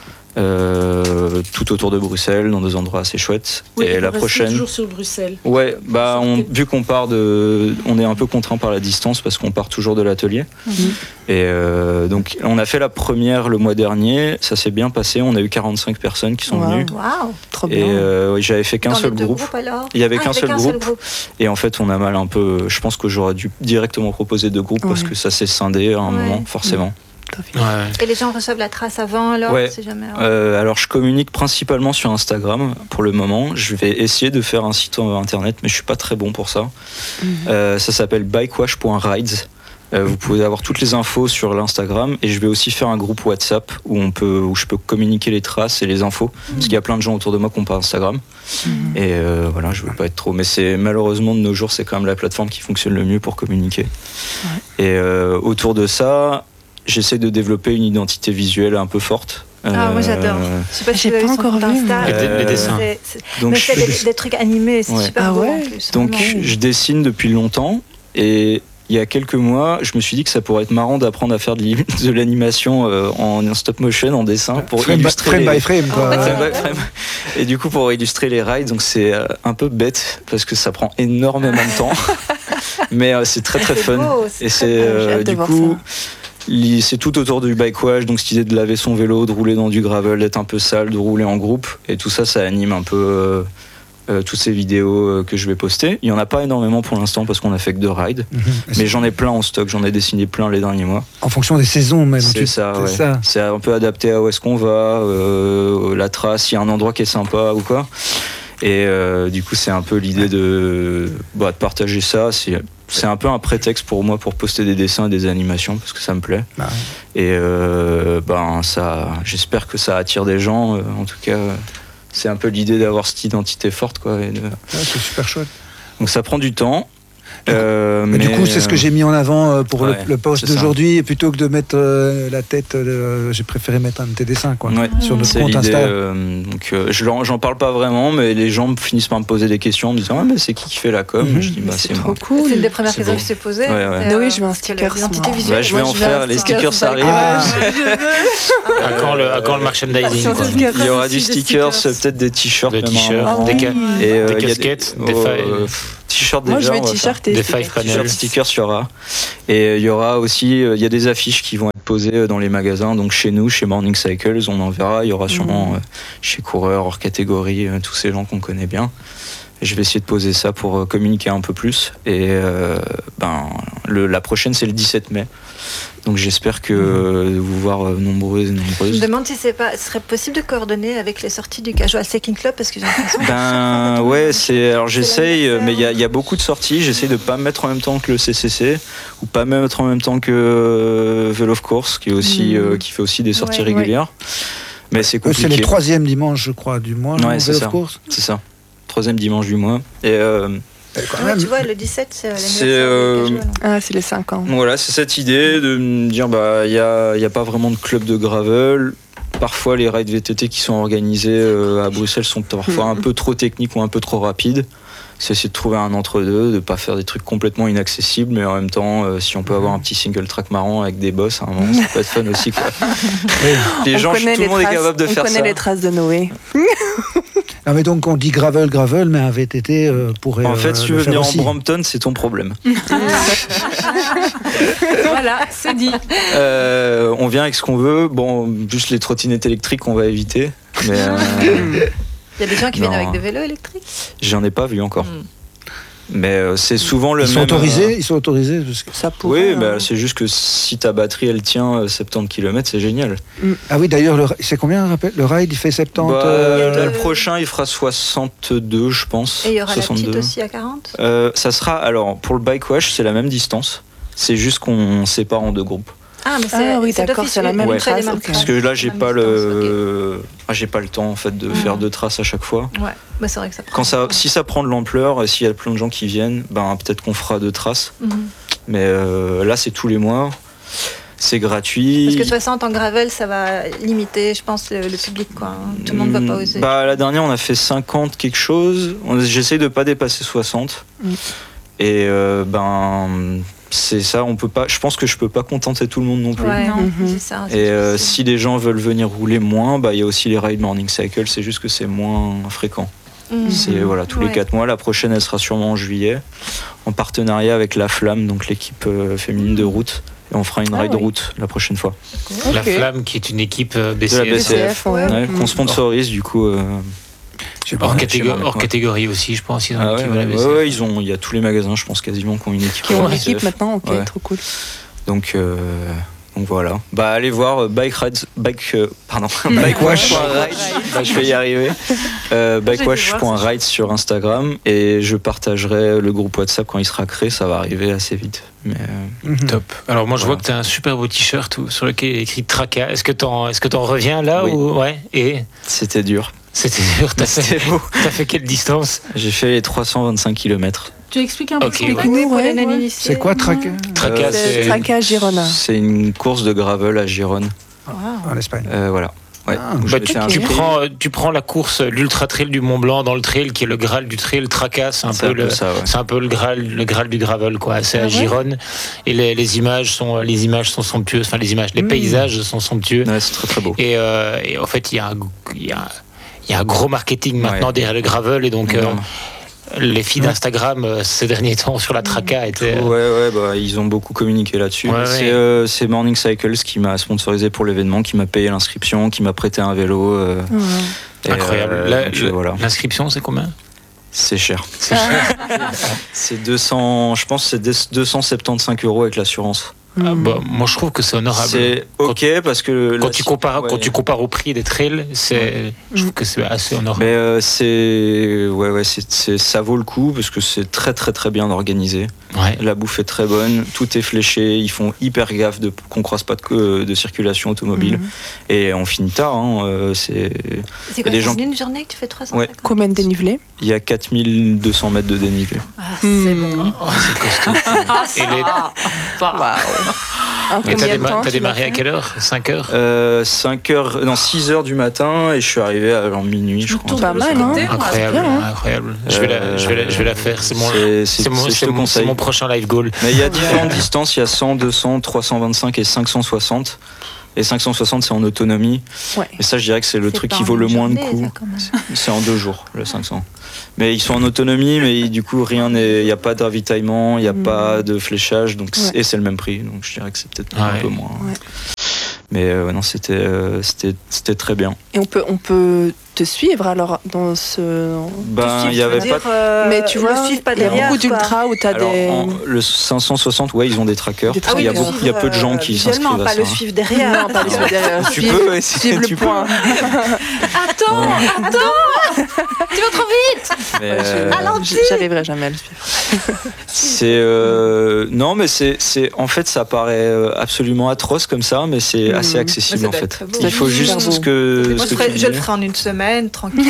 Euh, tout autour de Bruxelles, dans des endroits assez chouettes. Oui, et la prochaine. Toujours sur Bruxelles. Ouais, bah on, vu qu'on part de, on est un peu contraint par la distance parce qu'on part toujours de l'atelier. Mm-hmm. Et euh, donc on a fait la première le mois dernier, ça s'est bien passé. On a eu quarante-cinq personnes qui sont wow. venues. Wow. Trop bien. Et euh, oui, j'avais fait qu'un seul groupe. Groupes, alors il y avait ah, qu'un, il y seul, qu'un groupe. seul groupe. Et en fait, on a mal un peu. Je pense que j'aurais dû directement proposer deux groupes ouais. parce que ça s'est scindé à un ouais. moment, forcément. Mm. Ouais. Et les gens reçoivent la trace avant alors ouais. si jamais, ouais. euh, Alors je communique principalement sur Instagram pour le moment. Je vais essayer de faire un site internet, mais je suis pas très bon pour ça. Mm-hmm. Euh, ça s'appelle bikewash point rides. Euh, vous pouvez avoir toutes les infos sur l'Instagram et je vais aussi faire un groupe WhatsApp où on peut, où je peux communiquer les traces et les infos mm-hmm. parce qu'il y a plein de gens autour de moi qui n'ont pas Instagram. Mm-hmm. Et euh, voilà, je veux pas être trop, mais c'est malheureusement de nos jours c'est quand même la plateforme qui fonctionne le mieux pour communiquer. Ouais. Et euh, autour de ça. J'essaie de développer une identité visuelle un peu forte. Ah, euh, moi j'adore. Je sais pas si j'ai pas encore vu. Euh, les dessins. C'est, c'est... Donc, mais c'est des, des trucs animés, c'est ouais. super ah, beau ouais. en plus. Donc vraiment. Je dessine depuis longtemps et il y a quelques mois, je me suis dit que ça pourrait être marrant d'apprendre à faire de, de l'animation euh, en stop motion, en dessin, pour frame illustrer by, frame les... by frame, quoi. Oh, frame by frame. Et du coup, pour illustrer les rides, donc c'est euh, un peu bête parce que ça prend énormément de temps, mais euh, c'est très très c'est fun. Beau, c'est et c'est euh, du coup. Ça. C'est tout autour du bike wash, donc cette idée de laver son vélo, de rouler dans du gravel, d'être un peu sale, de rouler en groupe, et tout ça, ça anime un peu euh, euh, toutes ces vidéos euh, que je vais poster. Il n'y en a pas énormément pour l'instant parce qu'on a fait que deux rides, mmh, mais j'en ai plein en stock, j'en ai dessiné plein les derniers mois. En fonction des saisons même. C'est tu... ça, c'est ouais. ça. C'est un peu adapté à où est-ce qu'on va, euh, la trace, s'il y a un endroit qui est sympa ou quoi. Et euh, du coup, c'est un peu l'idée de, bah, de partager ça. C'est, c'est un peu un prétexte pour moi pour poster des dessins et des animations parce que ça me plaît. Ah ouais. Et euh, ben, ça, j'espère que ça attire des gens. Euh, en tout cas, c'est un peu l'idée d'avoir cette identité forte, quoi. Et de... ouais, c'est super chouette. Donc ça prend du temps. Euh, mais, mais du coup, c'est ce que j'ai mis en avant pour ouais, le, le post d'aujourd'hui. Et plutôt que de mettre euh, la tête, euh, j'ai préféré mettre un de tes dessins quoi, ouais, sur notre c'est compte Insta. Euh, donc, euh, je j'en parle pas vraiment, mais les gens finissent par me poser des questions en me disant ah, mais c'est qui qui fait la com mmh. Je dis bah, c'est, c'est trop cool. C'est une des premières questions que je t'ai posées. Ouais, ouais. Euh, oui, je veux un sticker. L'identité visuelle. Bah, je vais en faire. Les stickers, ça arrive. À quand le, à quand le merchandising quoi. Il y aura du stickers, peut-être des t-shirts, des t-shirts, des, ca- et, euh, des casquettes, des, des euh, t-shirts déjà. Moi, je vais t-shirts et des five panels. Stickers, il y aura. Et il y aura aussi, il y a des affiches qui vont être posées dans les magasins. Donc chez nous, chez Morning Cycles, on en verra. Il y aura sûrement mmh. chez Coureur, hors catégorie, tous ces gens qu'on connaît bien. Je vais essayer de poser ça pour communiquer un peu plus. Et euh, ben, le, la prochaine, c'est le dix-sept mai. Donc j'espère que mmh. vous voir nombreuses et nombreuses. Je me demande si c'est pas, ce serait possible de coordonner avec les sorties du Casual Cycling Club parce que j'ai l'impression. Ben ouais, c'est alors j'essaye, mais il y, y a beaucoup de sorties. J'essaye de pas me mettre en même temps que le C C C ou pas me mettre en même temps que euh, Vélo of Course, qui est aussi mmh. euh, qui fait aussi des sorties ouais, régulières. Ouais. Mais c'est compliqué. C'est les troisième dimanche, je crois, du mois. Ouais, c'est ça. C'est ça. Troisième dimanche du mois. Et euh, ouais, tu vois, le dix-sept, c'est c'est, euh, ah, c'est les cinq ans. Voilà, c'est cette idée de me dire, bah, il n'y a, y a pas vraiment de club de gravel. Parfois, les rides V T T qui sont organisés euh, à Bruxelles sont parfois un peu trop techniques ou un peu trop rapides. C'est essayer de trouver un entre-deux, de ne pas faire des trucs complètement inaccessibles, mais en même temps, euh, si on peut avoir un petit single track marrant avec des boss, à un moment, ça peut être fun aussi. Quoi. Les gens, tout le monde est capable de on faire ça. On connaît les traces de Noé. Ah mais donc on dit gravel, gravel, mais un V T T euh, pourrait. En fait, euh, si tu veux venir aussi. en Brampton, c'est ton problème. Voilà, c'est dit. Euh, on vient avec ce qu'on veut. Bon, juste les trottinettes électriques, on va éviter. Mais euh... il y a des gens qui non. viennent avec des vélos électriques. J'en ai pas vu encore. Mm. Mais euh, c'est souvent le ils même. Sont autorisés, euh... Ils sont autorisés parce que... ça pourrait, oui, bah, hein. c'est juste que si ta batterie elle tient soixante-dix kilomètres, c'est génial. Mm. Ah oui, d'ailleurs, le... c'est combien le ride? Il fait soixante-dix bah, euh... Là, le prochain, il fera soixante-deux, je pense. Et il y aura soixante-deux. La petite aussi à quarante euh, Ça sera, alors, pour le bike wash, c'est la même distance. C'est juste qu'on sépare en deux groupes. Ah, mais c'est, ah oui, c'est d'accord, c'est la même ouais. trace. Okay. Parce que là, j'ai pas le, okay. ah, j'ai pas le temps en fait de mmh. faire deux traces à chaque fois. Ouais, bah, c'est vrai que ça. Prend Quand ça, si ça prend de l'ampleur, et s'il y a plein de gens qui viennent, ben peut-être qu'on fera deux traces. Mmh. Mais euh, là, c'est tous les mois. C'est gratuit. Parce que soixante en gravel, ça va limiter, je pense, le, le public, quoi. Tout le monde va pas oser. Bah, la dernière, on a fait cinquante quelque chose. J'essaie de pas dépasser soixante. Mmh. Et euh, ben. C'est ça, on peut pas. Je pense que je peux pas contenter tout le monde non plus. Ouais, non, mm-hmm. c'est ça, c'est et euh, si les gens veulent venir rouler moins, bah il y a aussi les rides Morning Cycle. C'est juste que c'est moins fréquent. Mm-hmm. C'est voilà tous ouais. les quatre mois. La prochaine, elle sera sûrement en juillet, en partenariat avec La Flamme, donc l'équipe euh, féminine de route. Et on fera une ah, ride oui. route la prochaine fois. Okay. La Flamme, qui est une équipe B C F, de la B C F, ouais. Ouais, mm-hmm. qu'on sponsorise du coup. Euh, Hors, catégorie, hors catégorie aussi, je pense. Ils ont ah une ouais, équipe ouais, ouais, ils ont, il y a tous les magasins, je pense quasiment, qui ont une équipe. Qui ont une équipe maintenant, ok, ouais. Trop cool. Donc, euh, donc voilà. Bah allez voir Bike Rides, Bike, euh, pardon, Bike Wash. Je vais y arriver. Euh, Bikewash.ride sur Instagram et je partagerai le groupe WhatsApp quand il sera créé. Ça va arriver assez vite. Mais euh, mm-hmm. Top. Alors moi je voilà. vois que tu as un super beau t-shirt sur lequel il est écrit Traca. Est-ce que t'en, est-ce que t'en reviens là oui. ou ouais et c'était dur. C'était dur. T'as fait, t'as fait quelle distance? J'ai fait les trois cent vingt-cinq kilomètres. Tu expliques un peu okay, ce ouais. Oui, ouais, ouais. Ouais. C'est quoi Traca? Traca, euh, c'est... Traca à Girona. C'est une course de gravel à Girone. Wow. En Espagne. Euh, voilà. Ouais. Ah, bah, tu, tu, prends, tu prends la course, l'Ultra Trail du Mont Blanc dans le trail, qui est le Graal du trail. Traca, c'est un, c'est peu, un peu le, ça, ouais. c'est un peu le Graal, le Graal du gravel, quoi. C'est ah, à Gironne. Ouais. Et les, les images sont, les images sont somptueuses. Enfin, les images, les mmh. paysages sont somptueux. Ouais, c'est très très beau. Et, euh, et en fait, il y a un, il y a, il y a un gros marketing maintenant ouais. derrière le gravel, et donc. Mmh. Euh, les filles d'Instagram euh, ces derniers temps sur la Traca étaient. Euh... Ouais, ouais, bah, ils ont beaucoup communiqué là-dessus. Ouais, c'est, ouais. Euh, c'est Morning Cycles qui m'a sponsorisé pour l'événement, qui m'a payé l'inscription, qui m'a prêté un vélo. Euh, ouais. Incroyable. Euh, la, donc, le, voilà. L'inscription, c'est combien? C'est cher. C'est cher. C'est deux cents, je pense, que c'est deux cent soixante-quinze euros avec l'assurance. Ah bah, moi je trouve que c'est honorable. C'est ok quand, parce que quand tu compares ouais. quand tu compares au prix des trails, c'est ouais. je trouve que c'est assez honorable. Mais euh, c'est ouais ouais c'est, c'est ça vaut le coup parce que c'est très très très bien organisé. Ouais Ouais. La bouffe est très bonne, tout est fléché, ils font hyper gaffe de qu'on croise pas de, de circulation automobile. Mm-hmm. Et on finit tard. Hein, euh, c'est c'est quoi, des gens... une journée que tu fais trois cents? Ouais. Combien de dénivelé? Il y a quatre mille deux cents mètres de dénivelé. Ah, c'est mmh. bon. Oh, c'est costaud. Ah, ça Et les... Wow. Et t'as, déma- t'as démarré à quelle heure? cinq heures euh, cinq heures, non, six heures du matin et je suis arrivé à genre minuit, je crois. Pas mal, hein? Incroyable, bien, hein? incroyable. Je vais, la, je, vais la, je vais la faire, c'est mon, c'est, c'est, c'est mon, c'est, c'est mon, c'est mon prochain live goal. Mais il y a différentes distances, il y a cent, deux cents, trois cent vingt-cinq et cinq cent soixante. Et cinq cent soixante, c'est en autonomie. Ouais. Et ça, je dirais que c'est le c'est truc qui vaut le moins de coups. C'est en deux jours, le cinq cents. Mais ils sont en autonomie, mais du coup, rien n'est, il n'y a pas de ravitaillement, il n'y a mmh. pas de fléchage, donc ouais. et c'est le même prix. Donc je dirais que c'est peut-être ouais. un peu moins. Ouais. Mais euh, non, c'était, euh, c'était, c'était très bien. Et on peut, on peut te suivre alors dans ce. Ben, il y avait pas. Euh, mais tu vois, il y a beaucoup d'ultra où tu as des. En, le cinq cent soixante, ouais, ils ont des trackers. Des trackers. Il y a beaucoup, il y a peu de gens qui s'inscrivent à ça. Pas le suivre derrière. Non, pas le suivre derrière. Tu peux essayer. Suivre le point. Attends, attends. Tu vas trop vite. Mais euh, je, j'arriverai jamais à le suivre. C'est euh, non, mais c'est, c'est en fait, ça paraît absolument atroce comme ça, mais c'est assez accessible en fait. Il faut juste ce que. Moi, ce je, que ferai, je le ferai en une semaine, tranquille.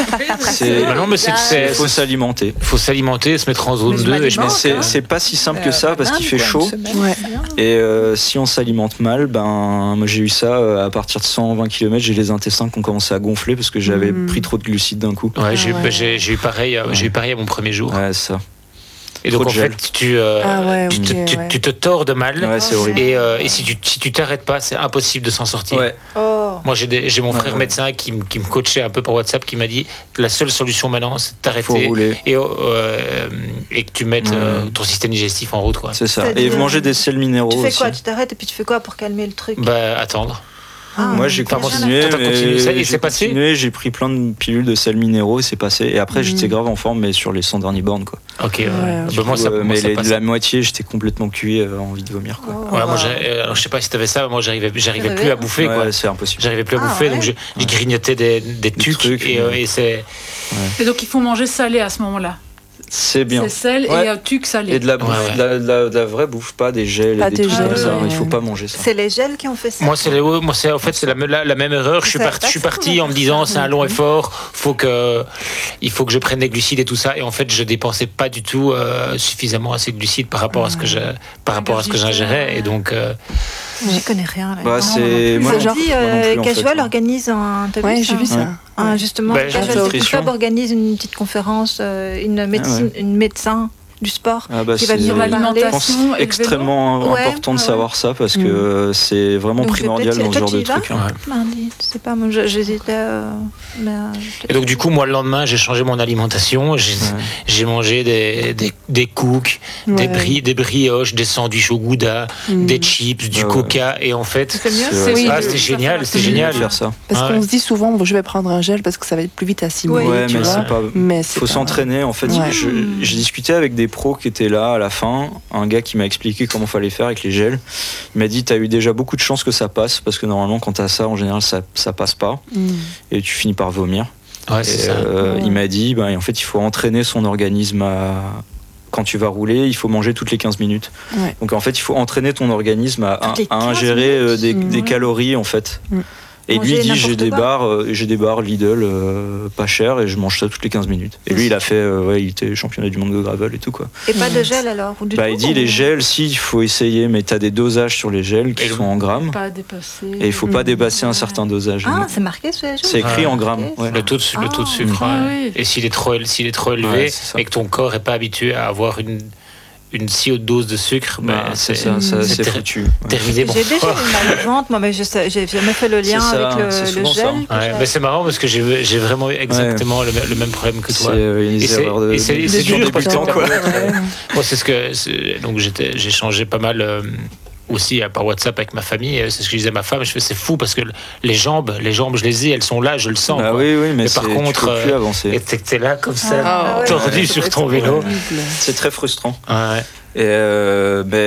C'est, bah non, mais c'est, c'est, il faut s'alimenter. Il faut s'alimenter, se mettre en zone deux. Mais c'est, c'est pas si simple que ça parce qu'il fait chaud. Ouais. Et euh, si on s'alimente mal, ben moi j'ai eu ça à partir de cent vingt kilomètres, j'ai les intestins qui ont commencé à gonfler parce que j'avais mmh. pris trop de glucides d'un coup. Ouais, j'ai, ah ouais. j'ai, j'ai eu pareil, ouais. j'ai eu pareil à mon premier jour. Ouais, ça. Et donc en fait, tu, euh, ah ouais, tu, okay, tu, ouais. tu te tords de mal. Ouais, c'est horrible. Et, euh, et si tu si tu t'arrêtes pas, c'est impossible de s'en sortir. Ouais. Oh. Moi, j'ai, des, j'ai mon frère ouais. médecin qui, qui me coachait un peu par WhatsApp, qui m'a dit la seule solution maintenant, c'est de t'arrêter et, euh, et que tu mettes ouais. euh, ton système digestif en route. Quoi. C'est ça. C'est-à-dire, et manger des sels minéraux. Tu fais aussi. quoi? Tu t'arrêtes et puis tu fais quoi pour calmer le truc? Bah, attendre. Ah, moi j'ai continué, mais ça, j'ai c'est passé. continué, j'ai pris plein de pilules de sels minéraux et c'est passé. Et après mmh. j'étais grave en forme, mais sur les cent derniers bornes quoi. Ok. Ouais. Ouais. Bah, moi, ça, euh, moi, mais ça les, la moitié j'étais complètement cuit, euh, envie de vomir quoi. Oh, ouais, moi, alors, je sais pas si t'avais ça, moi j'arrivais, j'arrivais plus à bouffer ouais, quoi. C'est impossible. J'arrivais plus à ah, bouffer, ouais. donc je, je grignotais des, des trucs, trucs et, euh, et c'est. Ouais. Et donc il faut manger salé à ce moment-là. C'est bien. C'est sel ouais. et un tuc salé. Et de la, bouffe, ouais, ouais. De, la, de, la, de la vraie bouffe, pas des gels pas et des, des trucs gels, comme ça. Ouais. Il faut pas manger ça. C'est les gels qui ont fait ça. Moi, c'est, les, moi, c'est en fait c'est la, la, la même erreur. Je suis parti, je suis parti en me disant c'est un long effort. Faut que, il faut que je prenne des glucides et tout ça. Et en fait, je dépensais pas du tout euh, suffisamment assez de glucides par rapport à ce que je, par rapport à ce que j'ingérais. Et donc. Euh, J'y connais rien. Là. Bah, non, c'est moi, genre, dit, euh, en fait, Casual ouais. organise un. Ouais, j'ai vu ça. Un, justement, bah, Casual Club organise une petite conférence, euh, une médecine, ah ouais. une médecin du sport ah bah qui va venir l'alimentation. C'est extrêmement ouais, important de ouais. savoir ça parce que mmh. c'est vraiment donc, primordial dans ce genre de truc. Ouais. Mardi, je sais pas, moi j'hésitais. Euh, mais, euh, et donc du coup, moi le lendemain, j'ai changé mon alimentation. J'ai, ouais. j'ai mangé des des, des cooks, ouais. des bri- des brioches, des sandwichs au gouda, mmh. des chips, du ouais. coca. Et en fait, c'est mieux. C'est oui, ah, c'était génial, c'était génial de faire ça. Parce qu'on se dit souvent, bon, je vais prendre un gel parce que ça va être plus vite assimiler. Ouais, tu mais vois. c'est pas. Mais faut s'entraîner en fait. J'ai discuté avec des pros qui étaient là. À la fin, un gars qui m'a expliqué comment fallait faire avec les gels, il m'a dit t'as eu déjà beaucoup de chance que ça passe parce que normalement quand t'as ça en général ça, ça passe pas mm. et tu finis par vomir. Ouais, c'est ça. Euh, ouais. Il m'a dit ben, en fait il faut entraîner son organisme à quand tu vas rouler, il faut manger toutes les quinze minutes. Ouais. Donc en fait il faut entraîner ton organisme à, à, à ingérer euh, des, mm. des calories en fait. Mm. Et lui, il dit j'ai des, bars, euh, j'ai des bars Lidl euh, pas chers et je mange ça toutes les quinze minutes. Et lui, il a fait, euh, ouais, il était championnat du monde de gravel et tout quoi. Et pas de gel alors ou du Bah, tout, il dit les gels, si, il faut essayer, mais t'as des dosages sur les gels qui et sont en grammes. Pas dépasser. Et il faut pas dépasser un certain dosage. Ah, c'est marqué sur les gels. C'est écrit ouais. en grammes. Ouais. Le taux de, le taux de sucre. Ah, ouais. Oui. Et s'il est trop, s'il est trop élevé ouais, et que ton corps est pas habitué à avoir une une si haute dose de sucre, bah, bah, c'est, c'est ça, ça c'est, c'est ter- foutu. Terminé. Bon. J'ai déjà eu mal au ventre, moi, mais je sais, j'ai jamais fait le lien ça, avec le, le gel. Ouais, mais c'est marrant parce que j'ai, j'ai vraiment eu exactement ouais. le, le même problème que toi. C'est, euh, et c'est, de, et c'est, de, c'est dur parce que temps, quoi. Moi, c'est ce que c'est, donc j'étais, j'ai changé pas mal. Euh, aussi par WhatsApp avec ma famille, c'est ce que je disais à ma femme, je fais c'est fou parce que les jambes, les jambes je les ai, elles sont là, je le sens. Ah oui, oui, mais, mais par contre, tu peux plus avancer. Et t'es, t'es là comme ça, ah, tordu ouais, sur ton vélo. C'est très frustrant. Ouais. Et euh, mais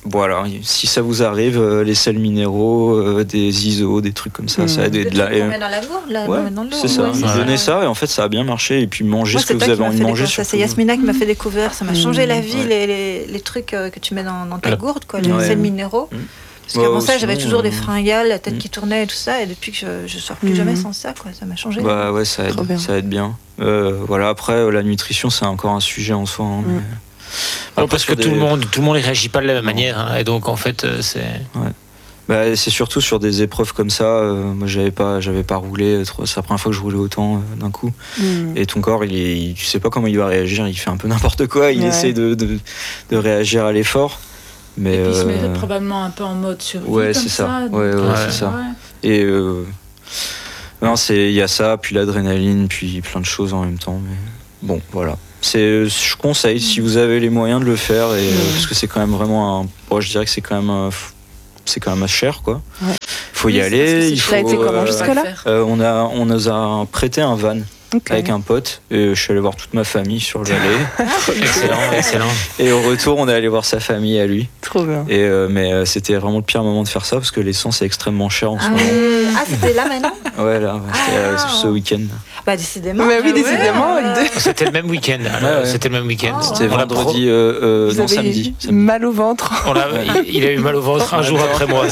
voilà, si ça vous arrive, euh, les sels minéraux, euh, des I S O, des trucs comme ça, mmh. ça aide. De, de la... On met dans la gourde, là, ouais, on met dans l'eau. C'est ça, ouais, vous donnez ouais. ça et en fait ça a bien marché. Et puis manger Moi, ce que vous avez envie de manger. Ça, c'est Yasmina qui m'a fait découvrir, ça m'a changé mmh. la vie, ouais. les, les, les trucs euh, que tu mets dans, dans ta ouais. gourde, quoi, les ouais. sels minéraux. Mmh. Parce qu'avant ouais, ça, j'avais toujours des fringales, la tête mmh. qui tournait et tout ça, et depuis que je, je sors plus mmh. jamais sans ça, quoi, ça m'a changé. Bah ouais, ça aide, bien. ça aide bien. Euh, voilà, après, la nutrition, c'est encore un sujet en soi. Hein, mmh. mais... Non, parce que des... tout le monde, tout le monde ne réagit pas de la même manière, hein, et donc en fait, c'est. Ouais. Bah, c'est surtout sur des épreuves comme ça. Euh, moi, j'avais pas, j'avais pas roulé. C'est la première fois que je roulais autant euh, d'un coup. Mmh. Et ton corps, il est, il, tu sais pas comment il va réagir. Il fait un peu n'importe quoi. Il ouais. essaie de, de, de réagir à l'effort. Mais et puis, il se met euh... probablement un peu en mode survie. Ouais, comme c'est ça. ça. Ouais, ouais, ouais, c'est ça. Ouais. Et euh... non, c'est, il y a ça, puis l'adrénaline, puis plein de choses en même temps. Mais bon, voilà. C'est, je conseille si vous avez les moyens de le faire, et, mmh. parce que c'est quand même vraiment un. Bon, je dirais que c'est quand même, un, c'est quand même assez cher, quoi. Il ouais. faut y oui, aller. Il faut. Ça a été comment euh, jusque-là euh, On a, on nous a prêté un van. Okay. Avec un pote, et je suis allé voir toute ma famille sur le Valais. Excellent, excellent. Et au retour, on est allé voir sa famille à lui. Trop bien. Et euh, mais euh, c'était vraiment le pire moment de faire ça parce que l'essence est extrêmement chère en ce ah, moment. Euh, ah, c'était là maintenant. Ouais, là, ouais, c'était ah, euh, ce week-end. Bah décidément. Bah oui, décidément. Ouais, ouais. C'était le même week-end. Ouais, ouais. C'était le même week-end. Oh, c'était ouais. vendredi, euh, euh, non samedi, samedi. Mal au ventre. On a, il, il a eu mal au ventre un jour après moi.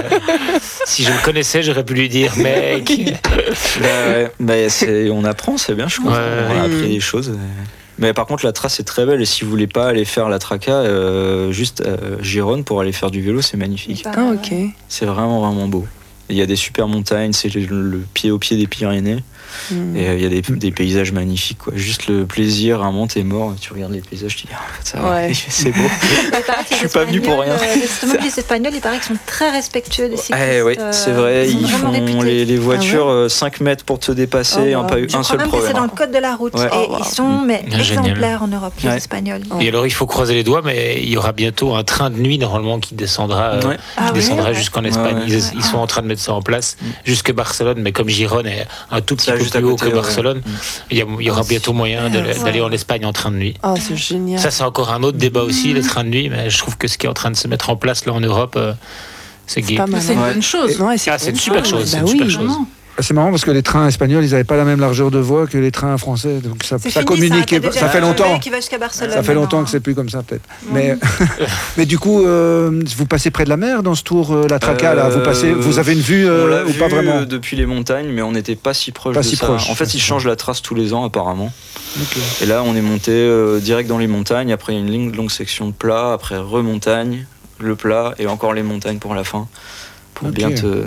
Si je le connaissais, j'aurais pu lui dire, mec. Bah, ouais. bah, c'est, on apprend, c'est bien, je crois. Ouais. On a appris des choses. Mais par contre, la trace est très belle. Et si vous voulez pas aller faire la Traca, euh, juste euh, Gironne pour aller faire du vélo, c'est magnifique. Ah, ok. C'est vraiment, vraiment beau. Il y a des super montagnes, c'est le, le pied au pied des Pyrénées. Mmh. Et il euh, y a des, des paysages magnifiques, quoi. Juste le plaisir, un moment t'es mort, tu regardes les paysages, tu dis, ah, en fait, ça va, ouais. c'est beau. Je suis pas venu pour rien. Les automobilistes espagnols, il paraît qu'ils sont très respectueux des cyclistes. Eh, oui, c'est vrai, ils, ils font les, les voitures ah ouais. cinq mètres pour te dépasser, oh, wow. pas eu Je un seul même problème. Que c'est dans le code de la route, ouais. et oh, wow. ils sont mais, ah, exemplaires en Europe, les ouais. Espagnols. Oh. Et alors, il faut croiser les doigts, mais il y aura bientôt un train de nuit, normalement, qui descendra, ouais. qui descendra ouais. jusqu'en Espagne. Ils, ils sont en train de mettre ça en place, jusque Barcelone, mais comme Gironne est un tout petit peu plus haut que Barcelone, il y, a, il y aura oh, bientôt moyen de, d'aller en Espagne en train de nuit. Oh, c'est génial. Ça, c'est encore un autre débat aussi, les trains de nuit, mais je trouve que ce qui est en train de se mettre en place là en Europe, euh, c'est gay. C'est, c'est une bonne chose. Ouais, c'est, ah, c'est une super chose. Bah c'est une oui, super chose. C'est marrant parce que les trains espagnols, ils n'avaient pas la même largeur de voie que les trains français, donc ça, ça fini, communique. Ça, ça fait longtemps. Qui va jusqu'à Barcelone, ça fait longtemps que c'est plus comme ça peut-être. Mmh. Mais, mais du coup, euh, vous passez près de la mer dans ce tour, euh, la Traca euh, là. Vous passez, vous avez une vue euh, on l'a ou vu pas vraiment depuis les montagnes, mais on n'était pas si proche pas de si ça. Proche. En fait, ils changent la trace tous les ans apparemment. Okay. Et là, on est monté euh, direct dans les montagnes. Après, il y a une longue, longue section de plat. Après, remontagne, le plat et encore les montagnes pour la fin, pour okay. bien te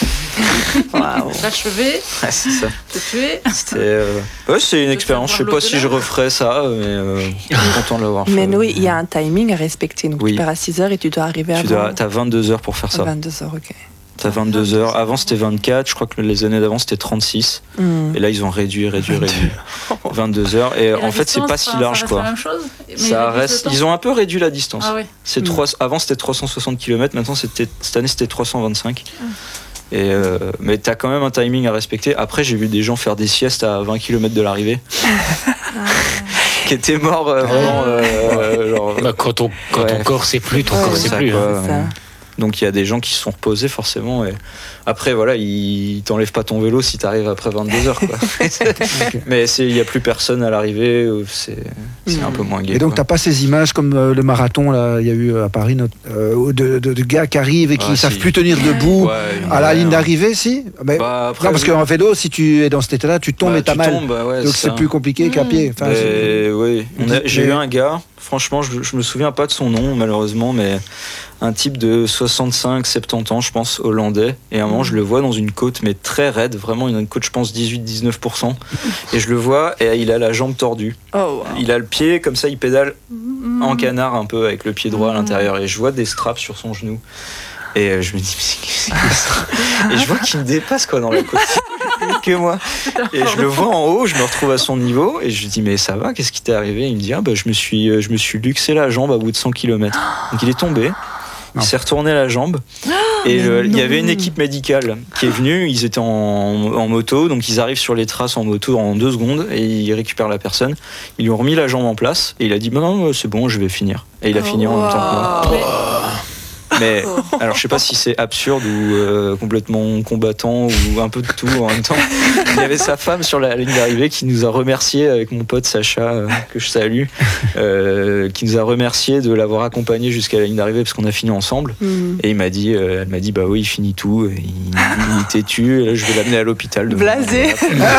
Wow. L'achever, ouais, c'est ça. Te tuer. C'était, euh... ouais, c'est une expérience. Je sais pas si je referais ça, mais euh, je suis content de l'avoir fait. Mais oui, il y a un timing à respecter. Donc oui. tu pars à six heures et tu dois arriver tu avant. Tu as vingt-deux heures pour faire ça. vingt-deux heures, ok. T'as vingt-deux heures. Avant, c'était vingt-quatre. Je crois que les années d'avant, c'était trente-six. Mm. Et là, ils ont réduit, réduit, réduit. vingt-deux heures. Et, et en fait, c'est pas si large, ça quoi. La même chose, mais ça reste. Ils ont un peu réduit la distance. Ah, oui. C'est mm. trois... Avant, c'était trois cent soixante kilomètres. Maintenant, c'était... cette année, c'était trois cent vingt-cinq. Mm. Et euh, mais t'as quand même un timing à respecter. Après, j'ai vu des gens faire des siestes à vingt kilomètres de l'arrivée. qui étaient morts euh, vraiment. Euh, genre, bah, quand ton, quand ouais. ton corps sait plus, ton ouais, corps sait plus. Quoi, hein. euh, donc il y a des gens qui se sont reposés forcément. Et après, voilà, ils t'enlèvent pas ton vélo si t'arrives après vingt-deux heures. Quoi. Okay. Mais il n'y a plus personne à l'arrivée. C'est, c'est mmh. un peu moins gai. Et donc, quoi. t'as pas ces images comme euh, le marathon, là, il y a eu à Paris, notre, euh, de, de, de gars qui arrivent et qui ne ah, savent si. plus tenir debout ouais, à la ligne d'arrivée, si mais, bah, après, non, parce qu'en vélo, si tu es dans cet état-là, tu tombes bah, et t'as tu mal. Tombes, bah, ouais, donc, c'est, c'est plus compliqué mmh. qu'à pied. Enfin, mais, oui. On a, j'ai eu un gars, franchement, je, je me souviens pas de son nom, malheureusement, mais un type de soixante-cinq soixante-dix ans, je pense, hollandais. Et à un moment, mmh. je le vois dans une côte, mais très raide. Vraiment, il a une côte, je pense, dix-huit à dix-neuf pour cent. Et je le vois, et il a la jambe tordue. Oh, wow. Il a le pied, comme ça, il pédale mmh. en canard un peu, avec le pied droit mmh. à l'intérieur. Et je vois des straps sur son genou. Et je me dis, mais c'est ça. Et je vois qu'il me dépasse, quoi, dans la côte. Que moi. Et je le vois en haut, je me retrouve à son niveau, et je lui dis, mais ça va, qu'est-ce qui t'est arrivé? Il me dit, ah, bah, je me suis, je me suis luxé la jambe à bout de cent kilomètres. Donc il est tombé. Il non. s'est retourné la jambe et euh, il y avait une équipe médicale qui est venue. Ils étaient en, en moto, donc ils arrivent sur les traces en moto en deux secondes et ils récupèrent la personne. Ils lui ont remis la jambe en place et il a dit bah non, c'est bon, je vais finir. Et il a oh fini en wow. même temps que moi. Mais alors je sais pas si c'est absurde ou euh, complètement combattant ou un peu de tout en même temps. Il y avait sa femme sur la ligne d'arrivée qui nous a remercié avec mon pote Sacha euh, que je salue, euh, qui nous a remercié de l'avoir accompagné jusqu'à la ligne d'arrivée parce qu'on a fini ensemble. Mmh. Et il m'a dit, euh, elle m'a dit bah oui il finit tout, il, il est têtu, et là, je vais l'amener à l'hôpital. Blasé.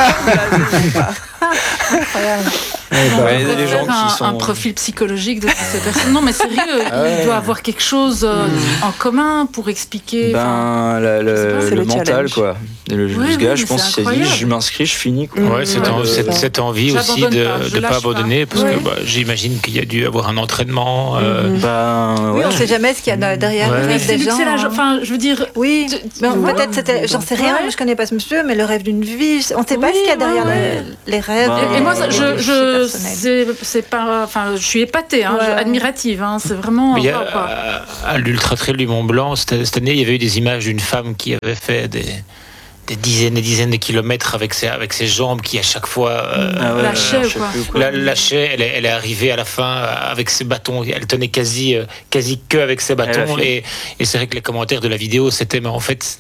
Incroyable. Ouais, on les gens un, qui sont... un profil psychologique de ces personnes. Non, mais sérieux, ah ouais. il doit avoir quelque chose euh, mmh. en commun pour expliquer. Ben, la, la, pas, le le mental, challenge. quoi. Et le, oui, ce gars, oui, je pense qu'il s'est dit, je m'inscris, je finis. Quoi. Ouais, cette, en, euh, cette, cette envie aussi de ne pas, pas abandonner, pas. parce ouais. que bah, j'imagine qu'il y a dû avoir un entraînement. Euh... Mmh. Ben, oui, ouais. on ne sait jamais ce qu'il y a derrière ouais. le rêve des gens. La, enfin, je veux dire. Oui, mais ouais. peut-être c'était, j'en sais rien, ouais. je connais pas ce monsieur, mais le rêve d'une vie, on ne sait pas oui, ce qu'il y a derrière ouais. les, les rêves. Ben, et, et moi, ça, je, je c'est, c'est pas, enfin, je suis épatée, hein, ouais. je, admirative, hein, c'est vraiment. Il y a, à, à l'Ultra Trail du Mont Blanc cette, cette année, il y avait eu des images d'une femme qui avait fait des. des dizaines et dizaines de kilomètres avec ses, avec ses jambes qui à chaque fois euh, ah ouais, lâchait, lâchait, quoi. Quoi. La, lâchait elle, est, elle est arrivée à la fin avec ses bâtons, elle tenait quasi, quasi que avec ses bâtons et, et c'est vrai que les commentaires de la vidéo c'était mais en fait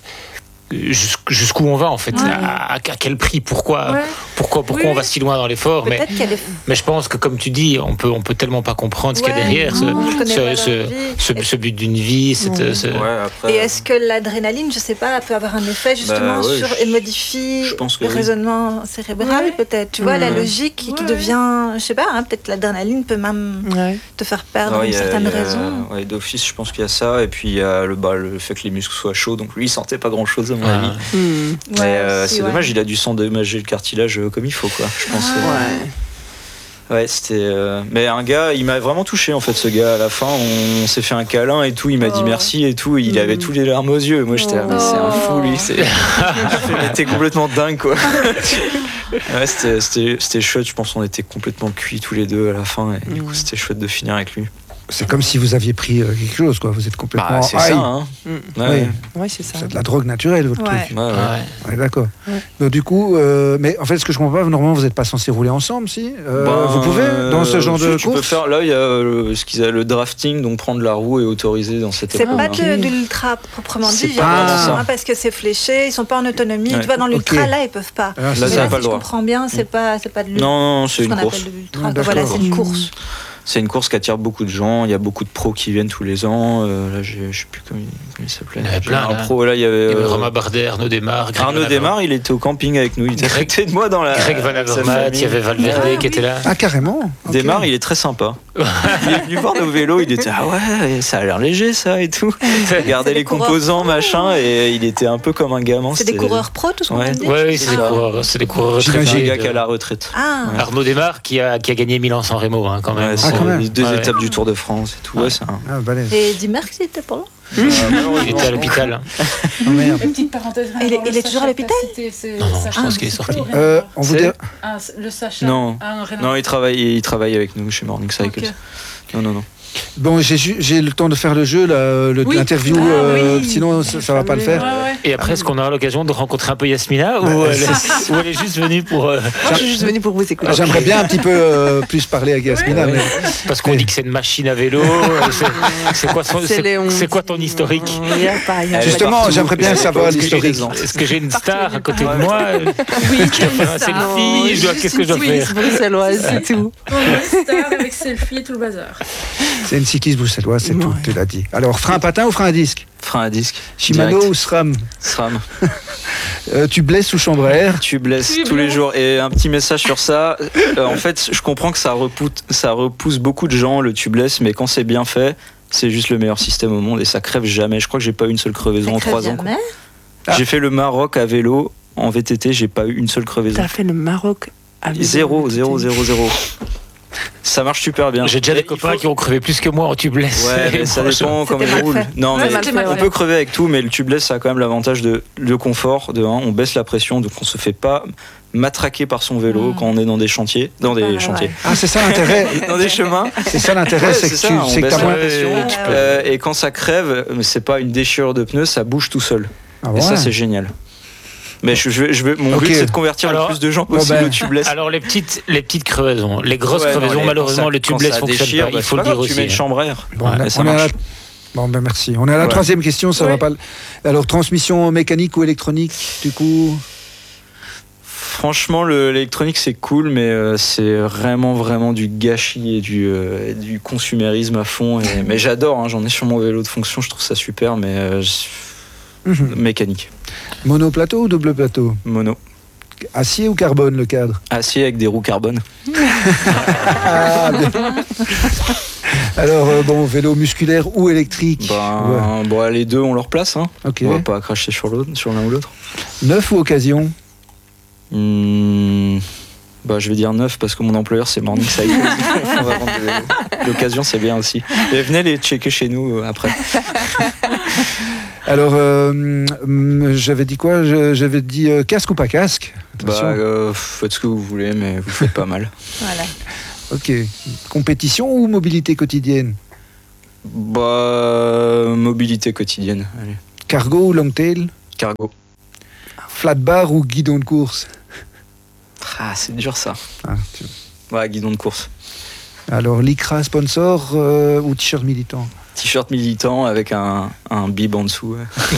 jusqu'où on va en fait, ouais. à, à quel prix, pourquoi, ouais. pourquoi, pourquoi oui. on va si loin dans l'effort, mais, est... mais je pense que comme tu dis, on peut, on peut tellement pas comprendre ce ouais, qu'il y a derrière, non, ce, ce, ce, ce, ce but d'une vie. Cette, ouais. ce... Ouais, après... Et est-ce que l'adrénaline, je sais pas, peut avoir un effet justement bah, ouais, sur, et modifie le oui. raisonnement cérébral, ouais. peut-être, tu vois, ouais. la logique qui, ouais. qui devient, je sais pas, hein, peut-être l'adrénaline peut même ouais. te faire perdre ouais, une a, certaine raison. Ouais, d'office, je pense qu'il y a ça, et puis il y a le, bah, le fait que les muscles soient chauds, donc lui il sentait pas grand chose. À mon avis. Mmh. Mais ouais, euh, c'est ouais. dommage, il a dû s'endommager le cartilage comme il faut, quoi. Je pense. Ah, ouais. Ouais, c'était. Euh... Mais un gars, il m'a vraiment touché en fait, ce gars. À la fin, on s'est fait un câlin et tout. Il m'a oh. dit merci et tout. Il mmh. avait tous les larmes aux yeux. Moi, j'étais, oh. mais c'est un fou, lui. C'est... il était complètement dingue, quoi. Ouais, c'était, c'était, c'était chouette. Je pense qu'on était complètement cuits tous les deux à la fin. Et mmh. du coup, c'était chouette de finir avec lui. C'est comme si vous aviez pris quelque chose, quoi. Vous êtes complètement. Bah, c'est high. Ça, hein. Mmh. Ouais. Oui. Ouais, c'est ça. C'est de la drogue naturelle, votre ouais. truc. Ouais, ouais. On est d'accord. Ouais. Donc, du coup, euh, mais en fait, ce que je comprends pas, normalement, vous n'êtes pas censé rouler ensemble, si euh, ben, vous pouvez dans ce genre de tu course. Peux faire. Là, il y a euh, ce qu'ils a le drafting, donc prendre la roue est autorisé dans cette. C'est époque, pas hein. de, de l'ultra proprement dit, c'est pas ça. Hein, parce que c'est fléché, ils sont pas en autonomie. Ouais. Tu vois, dans l'ultra, okay. là, ils peuvent pas. Ah, là, ça pas le droit. Je comprends bien, c'est pas, c'est pas de l'ultra. Non, non, c'est une course. Voilà, c'est une course. C'est une course qui attire beaucoup de gens. Il y a beaucoup de pros qui viennent tous les ans. Euh, là, je ne sais plus comment il, comment il s'appelait. Il y avait plein. Un pro, là, il y avait, il y avait euh, Romain Bardet, Arnaud Desmar. Arnaud Desmar, il était au camping avec nous. Il était à côté de moi dans la. Greg Van Avermaet, il y avait Valverde ah, qui oui. était là. Ah, carrément. Okay. Desmar, il est très sympa. Il est venu voir nos vélos. Il était ah ouais, ça a l'air léger ça et tout. Il regardait les composants, machin, et il était un peu comme un gamin. C'est des coureurs pro, tout ce qu'on dit. Oui, c'est des coureurs, c'est des coureurs retraités. C'est des gars qui à la retraite. Arnaud Desmar qui a qui a gagné Milan San Remo quand même. Les deux étapes du Tour de France et tout. Ouais, c'est un... ah, et Dimerckx, il était pas là. Euh, il était à l'hôpital. Oh, merde. Une petite parenthèse. Il est, il est toujours à l'hôpital. Non, non, je pense qu'il est sorti. Euh, on vous dit... ah, le Sacha. Non, ah, non, il travaille, il travaille avec nous chez Morning Cycles. Okay. Non, non, non. Bon, j'ai, j'ai le temps de faire le jeu, là, le, oui. l'interview, ah, euh, oui. sinon ça, ça va pas le faire. Ouais, ouais. Et après, est-ce qu'on aura l'occasion de rencontrer un peu Yasmina ou, ouais, elle, est, ou elle est juste venue pour... Euh... Moi, je suis juste venue pour vous écouter. Okay. J'aimerais bien un petit peu euh, plus parler avec Yasmina. Ouais, mais... Parce qu'on dit que c'est une machine à vélo. c'est, c'est, quoi, son, c'est, c'est, c'est quoi ton historique? y a pas, y a Justement, partout. J'aimerais bien savoir l'historique. Est-ce que j'ai une star à côté de moi? Oui, je dois faire un selfie, je dois... qu'est-ce que je dois faire? Bruxelloise, c'est tout. Une star avec selfie et tout le bazar. C'est une cycliste bruxelloise, c'est ouais. tout, tu l'as dit. Alors, frein à patin ou frein à disque? Frein à disque. Shimano direct. Ou SRAM? SRAM. euh, tu blesses ou chambre à air? Tu blesses tu tous blesses. les jours. Et un petit message sur ça. Euh, en fait, je comprends que ça repousse, ça repousse beaucoup de gens, le tubeless, mais quand c'est bien fait, c'est juste le meilleur système au monde et ça crève jamais. Je crois que j'ai pas eu une seule crevaison ça en trois ans. Ah. J'ai fait le Maroc à vélo en V T T, j'ai pas eu une seule crevaison. T'as fait le Maroc à vélo? Zéro, zéro, zéro, zéro. Ça marche super bien. J'ai déjà des copains faut... qui ont crevé plus que moi en tubeless. Ouais, mais ça dépend comment ils roulent. Non, mais on ouais. peut crever avec tout, mais le tubeless, ça a quand même l'avantage de le confort. De un, on baisse la pression, donc on se fait pas matraquer par son vélo mmh. quand on est dans des chantiers, dans des ah, chantiers. Ouais. Ah, c'est ça l'intérêt. Dans des chemins. C'est ça l'intérêt, ouais, c'est, c'est que ça, tu c'est que t'as moins de pression. Euh, et quand ça crève, c'est pas une déchirure de pneus, ça bouge tout seul. Ah, ouais. Et ça, c'est génial. Mais je, je, je veux, mon okay. but c'est de convertir alors, le plus de gens possible oh ben, au tubeless. Alors les petites, les petites crevaisons, les grosses ouais, crevaisons, non, les, malheureusement ça, le tubeless fonctionne déchire, pas. Il faut bah, le dire aussi. Tu mets une chambre à air. Bon, ouais, on, a, Bon, ben merci. On est à la Ouais. troisième question, ça Ouais. va pas. Alors, transmission mécanique ou électronique, du coup. Franchement, le- l'électronique c'est cool, mais euh, c'est vraiment vraiment du gâchis et du, euh, et du consumérisme à fond. Et- mais j'adore, hein, j'en ai sur mon vélo de fonction, je trouve ça super, mais euh, je- Mhm. mécanique, Monoplateau ou double plateau? mono, Acier ou carbone, le cadre? acier avec des roues carbone. Ah, bien. Alors, euh, bon, vélo musculaire ou électrique? Ben, bon, les deux ont leur place, hein. Ouais. Ok. On va pas cracher sur l'autre, sur l'un ou l'autre. Neuf ou occasion? Hmm, bah, je vais dire neuf parce que mon employeur c'est Morning Cycle. On va vendre des vélos. L'occasion c'est bien aussi. Et venez les checker chez nous euh, après. Alors, euh, hum, j'avais dit quoi? Je- J'avais dit euh, casque ou pas casque? Bah, Attention. euh, faites ce que vous voulez, mais vous faites pas mal. Voilà. Ok. Compétition ou mobilité quotidienne? Bah, mobilité quotidienne. Allez. Cargo ou longtail? Cargo. Flat bar ou guidon de course? Ah, c'est dur ça. Ah, tu- Ouais, guidon de course. Alors, lycra sponsor euh, ou t-shirt militant? T-shirt militant avec un, un bib en dessous. Ouais.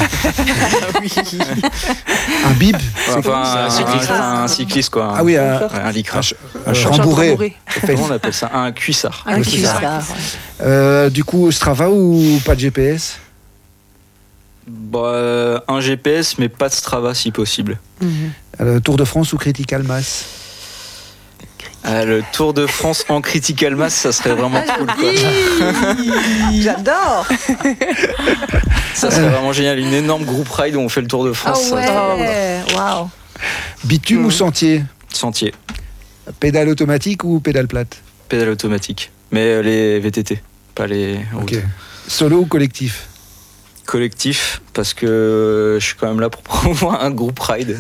Un bib? Enfin, c'est un un, cycliste. un- un cycliste quoi. Ah oui, un, Ouais, un lycra. un short rembourré. Comment on appelle ça? Un cuissard. Un Oui, c'est ça. cuissard. Euh, du coup, Strava ou pas de G P S? Bah, euh, un G P S, mais pas de Strava si possible. Mhm. Euh, Tour de France ou Critical Mass? Ah, le Tour de France en critical mass, ça serait vraiment cool. Quoi. J'adore. Ça serait vraiment génial. Une énorme groupe ride où on fait le Tour de Ah France. ça- ouais. Waouh. Bitume Mm. ou sentier? Sentier, Pédale automatique ou pédale plate? pédale automatique. Mais euh, les V T T, pas les routes. Ok. Solo ou collectif? Collectif, parce que je suis quand même là pour promouvoir un groupe ride.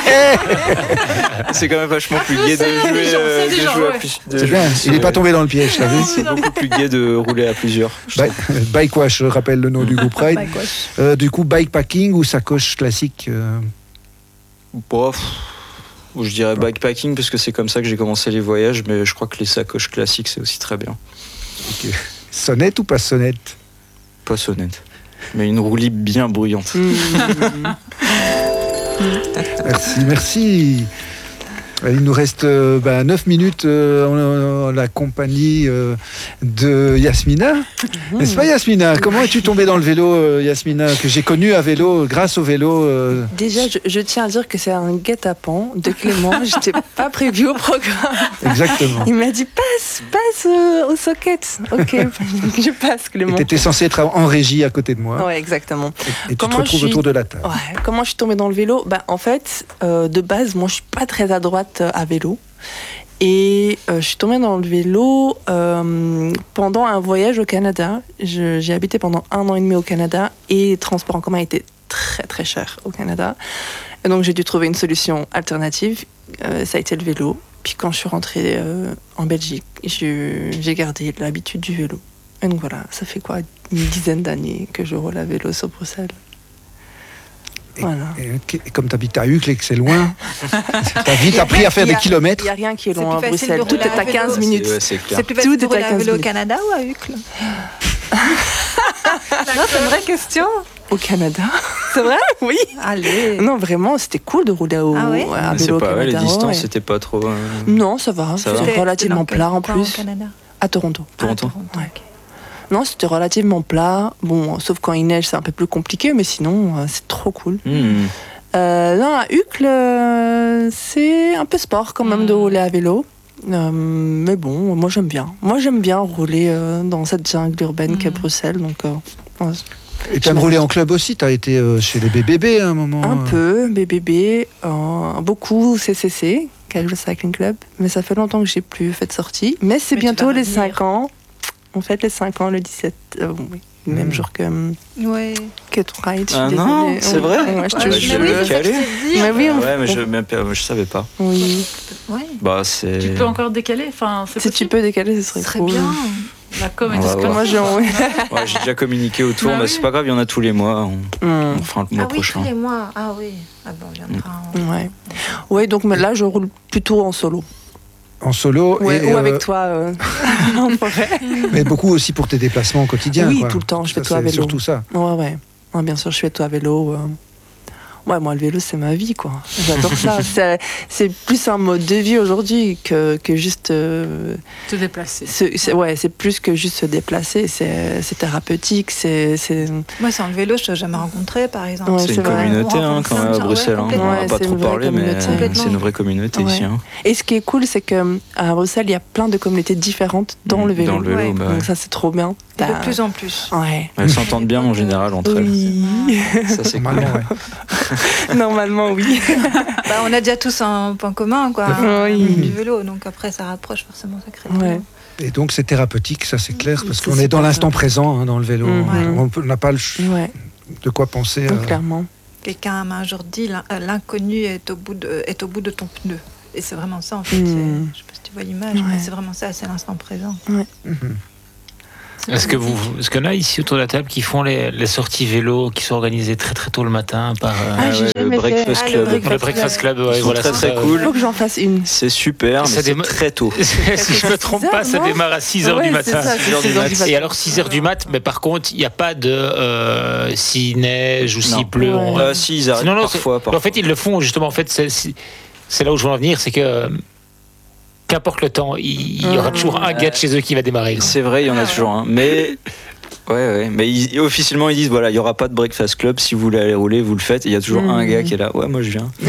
C'est quand même vachement plus gai de C'est jouer, intelligent, euh, c'est de intelligent, jouer à ouais. plus- de C'est jouer- bien, il n'est pas tombé dans le piège, t'as vu? C'est beaucoup plus gai de rouler à plusieurs. je Bi- trouve. Bikewash, je rappelle le nom du groupe Ride. Bah, quoi. Euh, du coup, bikepacking ou sacoche classique? euh, Bon, pff, je dirais bikepacking parce que c'est comme ça que j'ai commencé les voyages, mais je crois que les sacoches classiques c'est aussi très bien. ok. Sonnette ou pas sonnette? Pas sonnette, mais une roue libre bien bruyante. Mhm. Merci, merci. Il nous reste euh, bah, neuf minutes euh, en, en la compagnie euh, de Yasmina. N'est-ce pas, Yasmina? Comment es-tu tombée dans le vélo, euh, Yasmina, que j'ai connu à vélo, grâce au vélo euh, Déjà, je, je tiens à dire que c'est un guet-apens de Clément. J'étais pas prévue au programme. Exactement. Il m'a dit passe, passe euh, au socket. Ok, je passe Et Clément. tu étais censé être en régie à côté de moi. Ouais, exactement. Et, et tu te Comment retrouves je suis- autour de la table. Ouais, comment je suis tombée dans le vélo? Bah, en fait, euh, de base, moi, je suis pas très adroite euh, à vélo. Et euh, je suis tombée dans le vélo euh, pendant un voyage au Canada. Je- J'ai habité pendant un an et demi au Canada et les transports en commun étaient très très chers au Canada. Et donc j'ai dû trouver une solution alternative. Euh, ça a été le vélo. Puis quand je suis rentrée euh, en Belgique, je- j'ai gardé l'habitude du vélo. Et donc voilà, ça fait quoi, une dizaine d'années que je roule à vélo sur Bruxelles. Et- Voilà. Et, et comme tu habites à Uccle et que c'est loin, tu as vite appris à faire Il y des a- kilomètres. Il n'y a rien qui est C'est loin à plus facile Bruxelles. de Tout rouler est à à vélo. quinze C'est- minutes. ouais, c'est clair. C'est plus Tout facile de est à rouler à quinze vélo au minutes. Canada ou à Uccle? Non, c'est une vraie question. Au Canada. C'est vrai? Oui. Allez. Non, vraiment, c'était cool de rouler au, Ah ouais à C'est vélo au pas ouais, les Canada. distances, ouais. c'était pas trop. euh, Non, ça va. Ça va. C'était C'était relativement dans quel plat en coin plus. au Canada? À Toronto. Toronto. Ah, Ouais. Non, c'était relativement plat. Bon, sauf quand il neige, c'est un peu plus compliqué, mais sinon, euh, c'est trop cool. hmm. Euh, non, à Uccle, euh, c'est un peu sport quand même de Mm. rouler à vélo. Euh, mais bon, moi j'aime bien. Moi j'aime bien rouler euh, dans cette jungle urbaine qu'est Mm. Bruxelles. Donc, euh, ouais, Et tu aimes rouler en club aussi. Tu as été euh, chez les B B B à un moment. un euh. peu, B B B, euh, beaucoup C C C, Casual Cycling Club. Mais ça fait longtemps que j'ai plus fait de sortie. Mais c'est Mais tu bientôt vas les revenir. cinq ans. On fête les cinq ans le dix-sept. euh, oui, le même Mm. jour que, Ouais. que ton ride. je suis Ah non, désolée. c'est Ouais, vrai ouais, je te Ah, mais jure. oui, je- c'est ça que je calé. t'ai dit. Mais oui, on- Ouais, mais je, on- même, je savais pas. Oui. Ouais. Bah, c'est. Tu peux encore décaler, enfin, c'est Si tu possible. peux décaler, ce Ce serait serait cool. bien. La com et On tout va ce que voir. Moi, j'ai envie. Ouais, j'ai déjà communiqué autour, Bah mais oui. c'est pas grave, il y en a tous les mois. On, Hmm. on fera le mois Ah oui, prochain. tous les mois. Ah oui. Ah bon, on viendra. en- Ouais. Ouais, donc mais là, je roule plutôt en solo. En solo ouais, et, ou euh, avec toi euh, en forêt. Mais beaucoup aussi pour tes déplacements quotidiens. Oui, quoi. tout le temps, je fais Ça, tout à c'est vélo. surtout ça. Ouais, ouais. Ouais, bien sûr, je fais tout à vélo. Euh... Ouais, moi, le vélo, c'est ma vie, quoi. J'adore ça. C'est, c'est plus un mode de vie aujourd'hui que, que juste... Euh, te déplacer. C'est, c'est, ouais, c'est plus que juste se déplacer. C'est, c'est thérapeutique. C'est, c'est... Moi, sans le vélo, je ne t'ai jamais rencontré, par exemple. Ouais, c'est, c'est une vrai. communauté hein, quand même à Bruxelles. Ouais, hein. On ouais, n'a pas trop parlé, mais c'est une vraie communauté ouais. ici. Hein. Et ce qui est cool, c'est qu'à Bruxelles, il y a plein de communautés différentes dans mmh, le vélo. Dans le vélo, ouais. bah, donc ça, c'est trop bien. De plus en plus. Ouais. Elles s'entendent bien en général entre oui. elles. Ça, c'est Normalement, cool. ouais. Normalement, oui. Bah, on a déjà tous un point commun, quoi, oui. du vélo. Donc après, ça rapproche forcément, ça crée. Ouais. Et donc c'est thérapeutique, ça c'est clair, parce c'est qu'on est dans l'instant ça. présent hein, dans le vélo. Mmh. On n'a pas le ch- ouais. de quoi penser. Donc, euh... clairement. Quelqu'un m'a un jour dit l'inconnu est au bout de, est au bout de ton pneu. Et c'est vraiment ça en fait. Mmh. C'est, je sais pas si tu vois l'image, ouais. mais c'est vraiment ça, c'est l'instant présent. Ouais. Mmh. Est-ce que vous, est-ce qu'il y en a ici autour de la table qui font les, les sorties vélo qui sont organisées très très tôt le matin par euh, Ah, j'ai ouais, jamais le Breakfast fait. Club. Ah, le Breakfast le Breakfast Club? Ouais, Ils voilà, sont c'est très ça. très Il cool. faut que j'en fasse une. C'est super, mais Ça c'est déma- très tôt. Si je me trompe six pas, heures, ça non démarre à six heures Ouais, du c'est matin. ça, c'est six heures du six heures du mat. matin. Et alors six heures du mat, mais par contre, il n'y a pas de euh, s'il neige ou Non. s'il pleut. Ouais. on- Euh, si, ils arrêtent Non, non, parfois, c'est- parfois. En fait, ils le font justement. En fait, c'est, c'est- c'est là où je veux en venir, c'est que euh, qu'importe le temps, il, il y aura toujours un gars de chez eux qui va démarrer. quoi. C'est vrai, il y en a toujours un. Mais ouais, ouais. Mais ils- officiellement, ils disent voilà, il y aura pas de Breakfast Club. Si vous voulez aller rouler, vous le faites. Et il y a toujours Mmh. un gars qui est là. Ouais, moi je viens.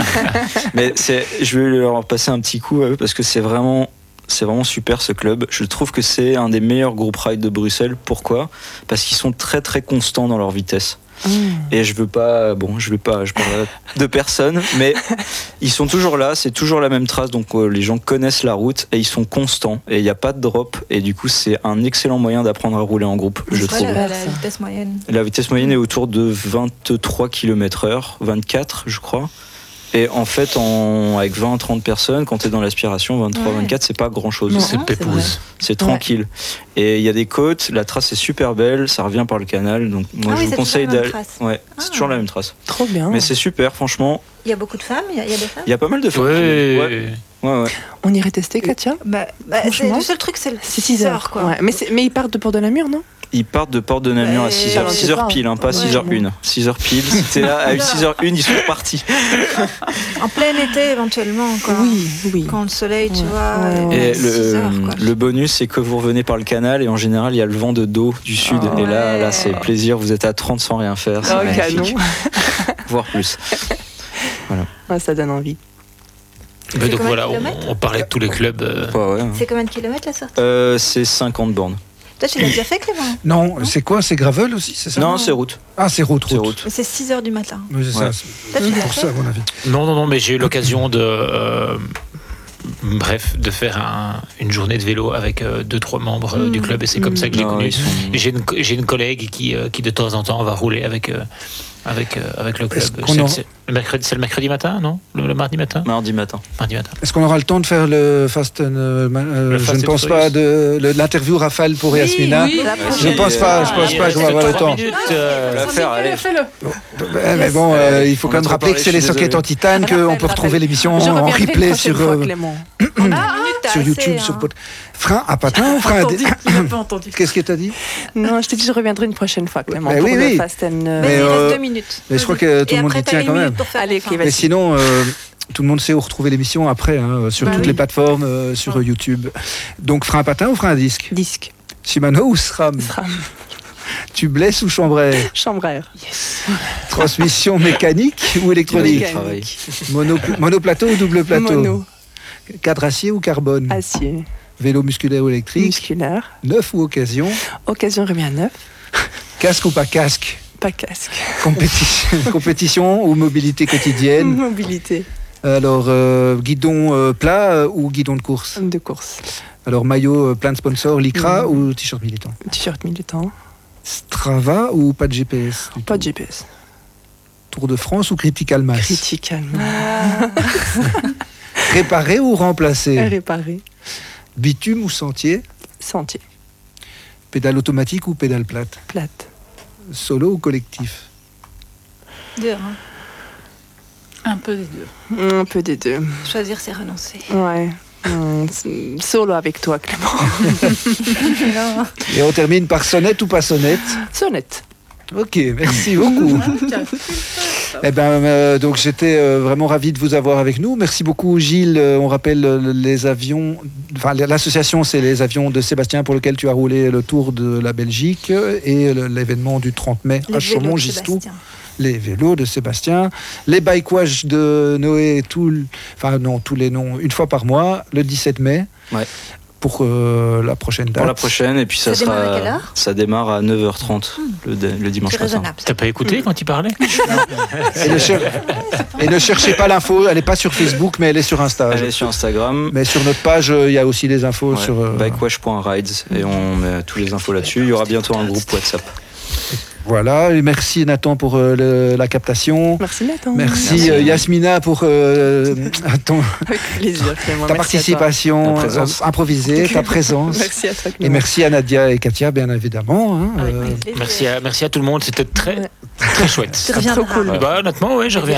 Mais c'est, je vais leur passer un petit coup à eux parce que c'est vraiment. C'est vraiment super ce club. Je trouve que c'est un des meilleurs groupes ride de Bruxelles. Pourquoi ? Parce qu'ils sont très très constants dans leur vitesse. Mmh. Et je veux pas, bon, je veux pas, je parle de personne, mais ils sont toujours là, c'est toujours la même trace, donc euh, les gens connaissent la route et ils sont constants et il n'y a pas de drop et du coup c'est un excellent moyen d'apprendre à rouler en groupe, je C'est trouve. la, la ça. vitesse moyenne. La vitesse moyenne est autour de vingt-trois kilomètres heure, vingt-quatre je crois. Et en fait, en, avec vingt à trente personnes, quand tu es dans l'aspiration, vingt-trois vingt-quatre, c'est pas grand chose. Non. C'est c'est pépouze. C'est tranquille. Et il y a des côtes, la trace est super belle, ça revient par le canal. Donc moi Ah je oui, vous c'est conseille toujours la même d'aller. trace. Ouais, c'est Ah. toujours la même trace. Trop bien. Mais c'est super, franchement. Il y a beaucoup de femmes, il y a, il y a des femmes. Il y a pas mal de femmes. Ouais. Ouais, ouais, ouais. On irait tester, Katia. Bah, bah, c'est, Franchement, le seul truc, c'est le C'est six heures, quoi. Ouais. Mais, c'est- mais ils partent de Port de Namur, non ? Ils partent de Porte de Namur à Ouais, six heures. on six sait heures pas. pile, hein, pas Ouais. six heures une. six heures pile. Si t'es là à six heures une, ils sont partis. En plein été, éventuellement, quoi. Oui, oui. Quand le soleil, tu Ouais. vois. Ouais, euh, ouais. Et six le, heures, quoi. le bonus, c'est que vous revenez par le canal et en général, il y a le vent de dos du sud. Oh, et là, ouais. là c'est plaisir. Vous êtes à trente sans rien faire. C'est Oh, magnifique. canon. Voire plus. Ouais, ça donne envie. Mais C'est donc combien voilà, de on, kilomètres on parlait de tous les clubs. euh, Ouais, ouais. C'est combien de kilomètres la sortie Euh, c'est cinquante bornes. Toi, tu l'as déjà fait, Clément Non, c'est quoi? C'est gravel aussi, c'est ça? Non, c'est route. Ah, c'est route, C'est route. route. Mais c'est six heures du matin. Mais c'est ça, Ouais. c'est Toi, tu l'as pour fait ça, à mon avis. Non, non, non, mais j'ai eu l'occasion de, euh, bref, de faire un- une journée de vélo avec euh, deux, trois membres euh, du club et c'est comme ça que j'ai Non, connu. ils sont- J'ai une, j'ai une collègue qui, euh, qui de temps en temps va rouler avec, euh, avec, euh, avec le Est-ce club. qu'on C'est, en- c'est le mercredi, c'est le mercredi matin, non le, le mardi matin Mardi matin. Mardi matin. Est-ce qu'on aura le temps de faire le Fast and, euh, ma- euh, Le je Fast ne and pense Furious. pas de le- l'interview Rafale pour Oui, Yasmina. oui. La Je prochaine. pense pas, je pense Il pas qu'on va reste avoir le trois temps. minutes, euh, La faire, allez. Fais-le. Ouais, mais bon, euh, il faut On quand a même trop rappeler parlé, que c'est je les suis sockets désolé. en titane, Rappel, qu'on peut rappel. retrouver l'émission Je en reviendrai une replay prochaine sur, fois, euh, Clément. sur YouTube, sur pod- frein à patin ou frein à Entendu, dé- il n'a pas entendu. Qu'est-ce que tu as dit? Non, je t'ai dit je reviendrai une prochaine fois, Clément. Mais pour oui, le oui. Fast and, euh, Mais Mais, il euh, reste deux minutes. mais je crois que tout Et le monde après, y t'as tient une quand minute même. pour faire Allez, la fin. ok, vas-y. Mais sinon, euh, tout le monde sait où retrouver l'émission après, hein, sur Bah toutes oui. les plateformes, euh, sur euh, YouTube. Donc, frein à patin ou frein à disque? Disque. Shimano ou SRAM? SRAM. Tubeless ou Chambraire? Chambraire. Transmission mécanique ou électronique? Mécanique. Travail. Mono, monoplateau ou double plateau? Mono. Cadre acier ou carbone? Acier. Vélo musculaire ou électrique? Musculaire. Neuf ou occasion? Occasion remis à neuf. Casque ou pas casque? Pas casque. Compétition, compétition ou mobilité quotidienne? Mobilité. Alors, euh, guidon euh, plat euh, ou guidon de course? De course. Alors, maillot euh, plein de sponsors, Lycra Mhm. ou t-shirt militant? T-shirt militant. Strava ou pas de G P S? du Pas tout? de G P S. Tour de France ou Critical Mass? Critical. Réparer ou remplacer? Réparé. Bitume ou sentier? Sentier. Pédale automatique ou pédale plate? Plate. Solo ou collectif? Dur, hein. Un peu des deux. Un peu des deux. Choisir, c'est renoncer. Ouais. hum, solo avec toi, Clément. Et on termine par sonnette ou pas sonnette? Sonnette. Ok, merci beaucoup. Eh ben, euh, donc j'étais euh, vraiment ravi de vous avoir avec nous. Merci beaucoup, Gilles. Euh, on rappelle euh, les avions. Enfin, l'association, c'est les avions de Sébastien pour lequel tu as roulé le tour de la Belgique et le, l'événement du trente mai Les à Chaumont-Gistou. Sébastien. Les vélos de Sébastien, les bikewash de Noé, tout, le- enfin non, tous les noms, une fois par mois, le dix-sept mai. Ouais. Pour euh, la prochaine date. Pour la prochaine, et puis ça, Ça démarre sera. à quelle heure Ça démarre à neuf heures trente le, le dimanche C'est matin. raisonnable. T'as pas écouté quand il parlait? Et ne, cher- et ne cherchez pas l'info, elle n'est pas sur Facebook, mais elle est sur Insta. Elle est sur Instagram. Mais sur notre page, euh, il y a aussi des infos Ouais, sur. euh, bikewash point rides et on met toutes les infos là-dessus. Il y aura bientôt un groupe WhatsApp. Voilà, et merci Nathan pour euh, le- la captation. Merci Nathan. Merci, Merci. euh, Yasmina pour euh, ton- Avec plaisir, Clément. ta Merci à toi. participation Ta présence. euh, improvisée, ta présence. Merci à toi, Et Clément. merci à Nadia et Katia, bien évidemment. hein, Avec euh, plaisir. Merci à, merci à tout le monde, c'était très, Ouais. très chouette. Tu reviendras. Trop cool. Bah, honnêtement, ouais, je reviens.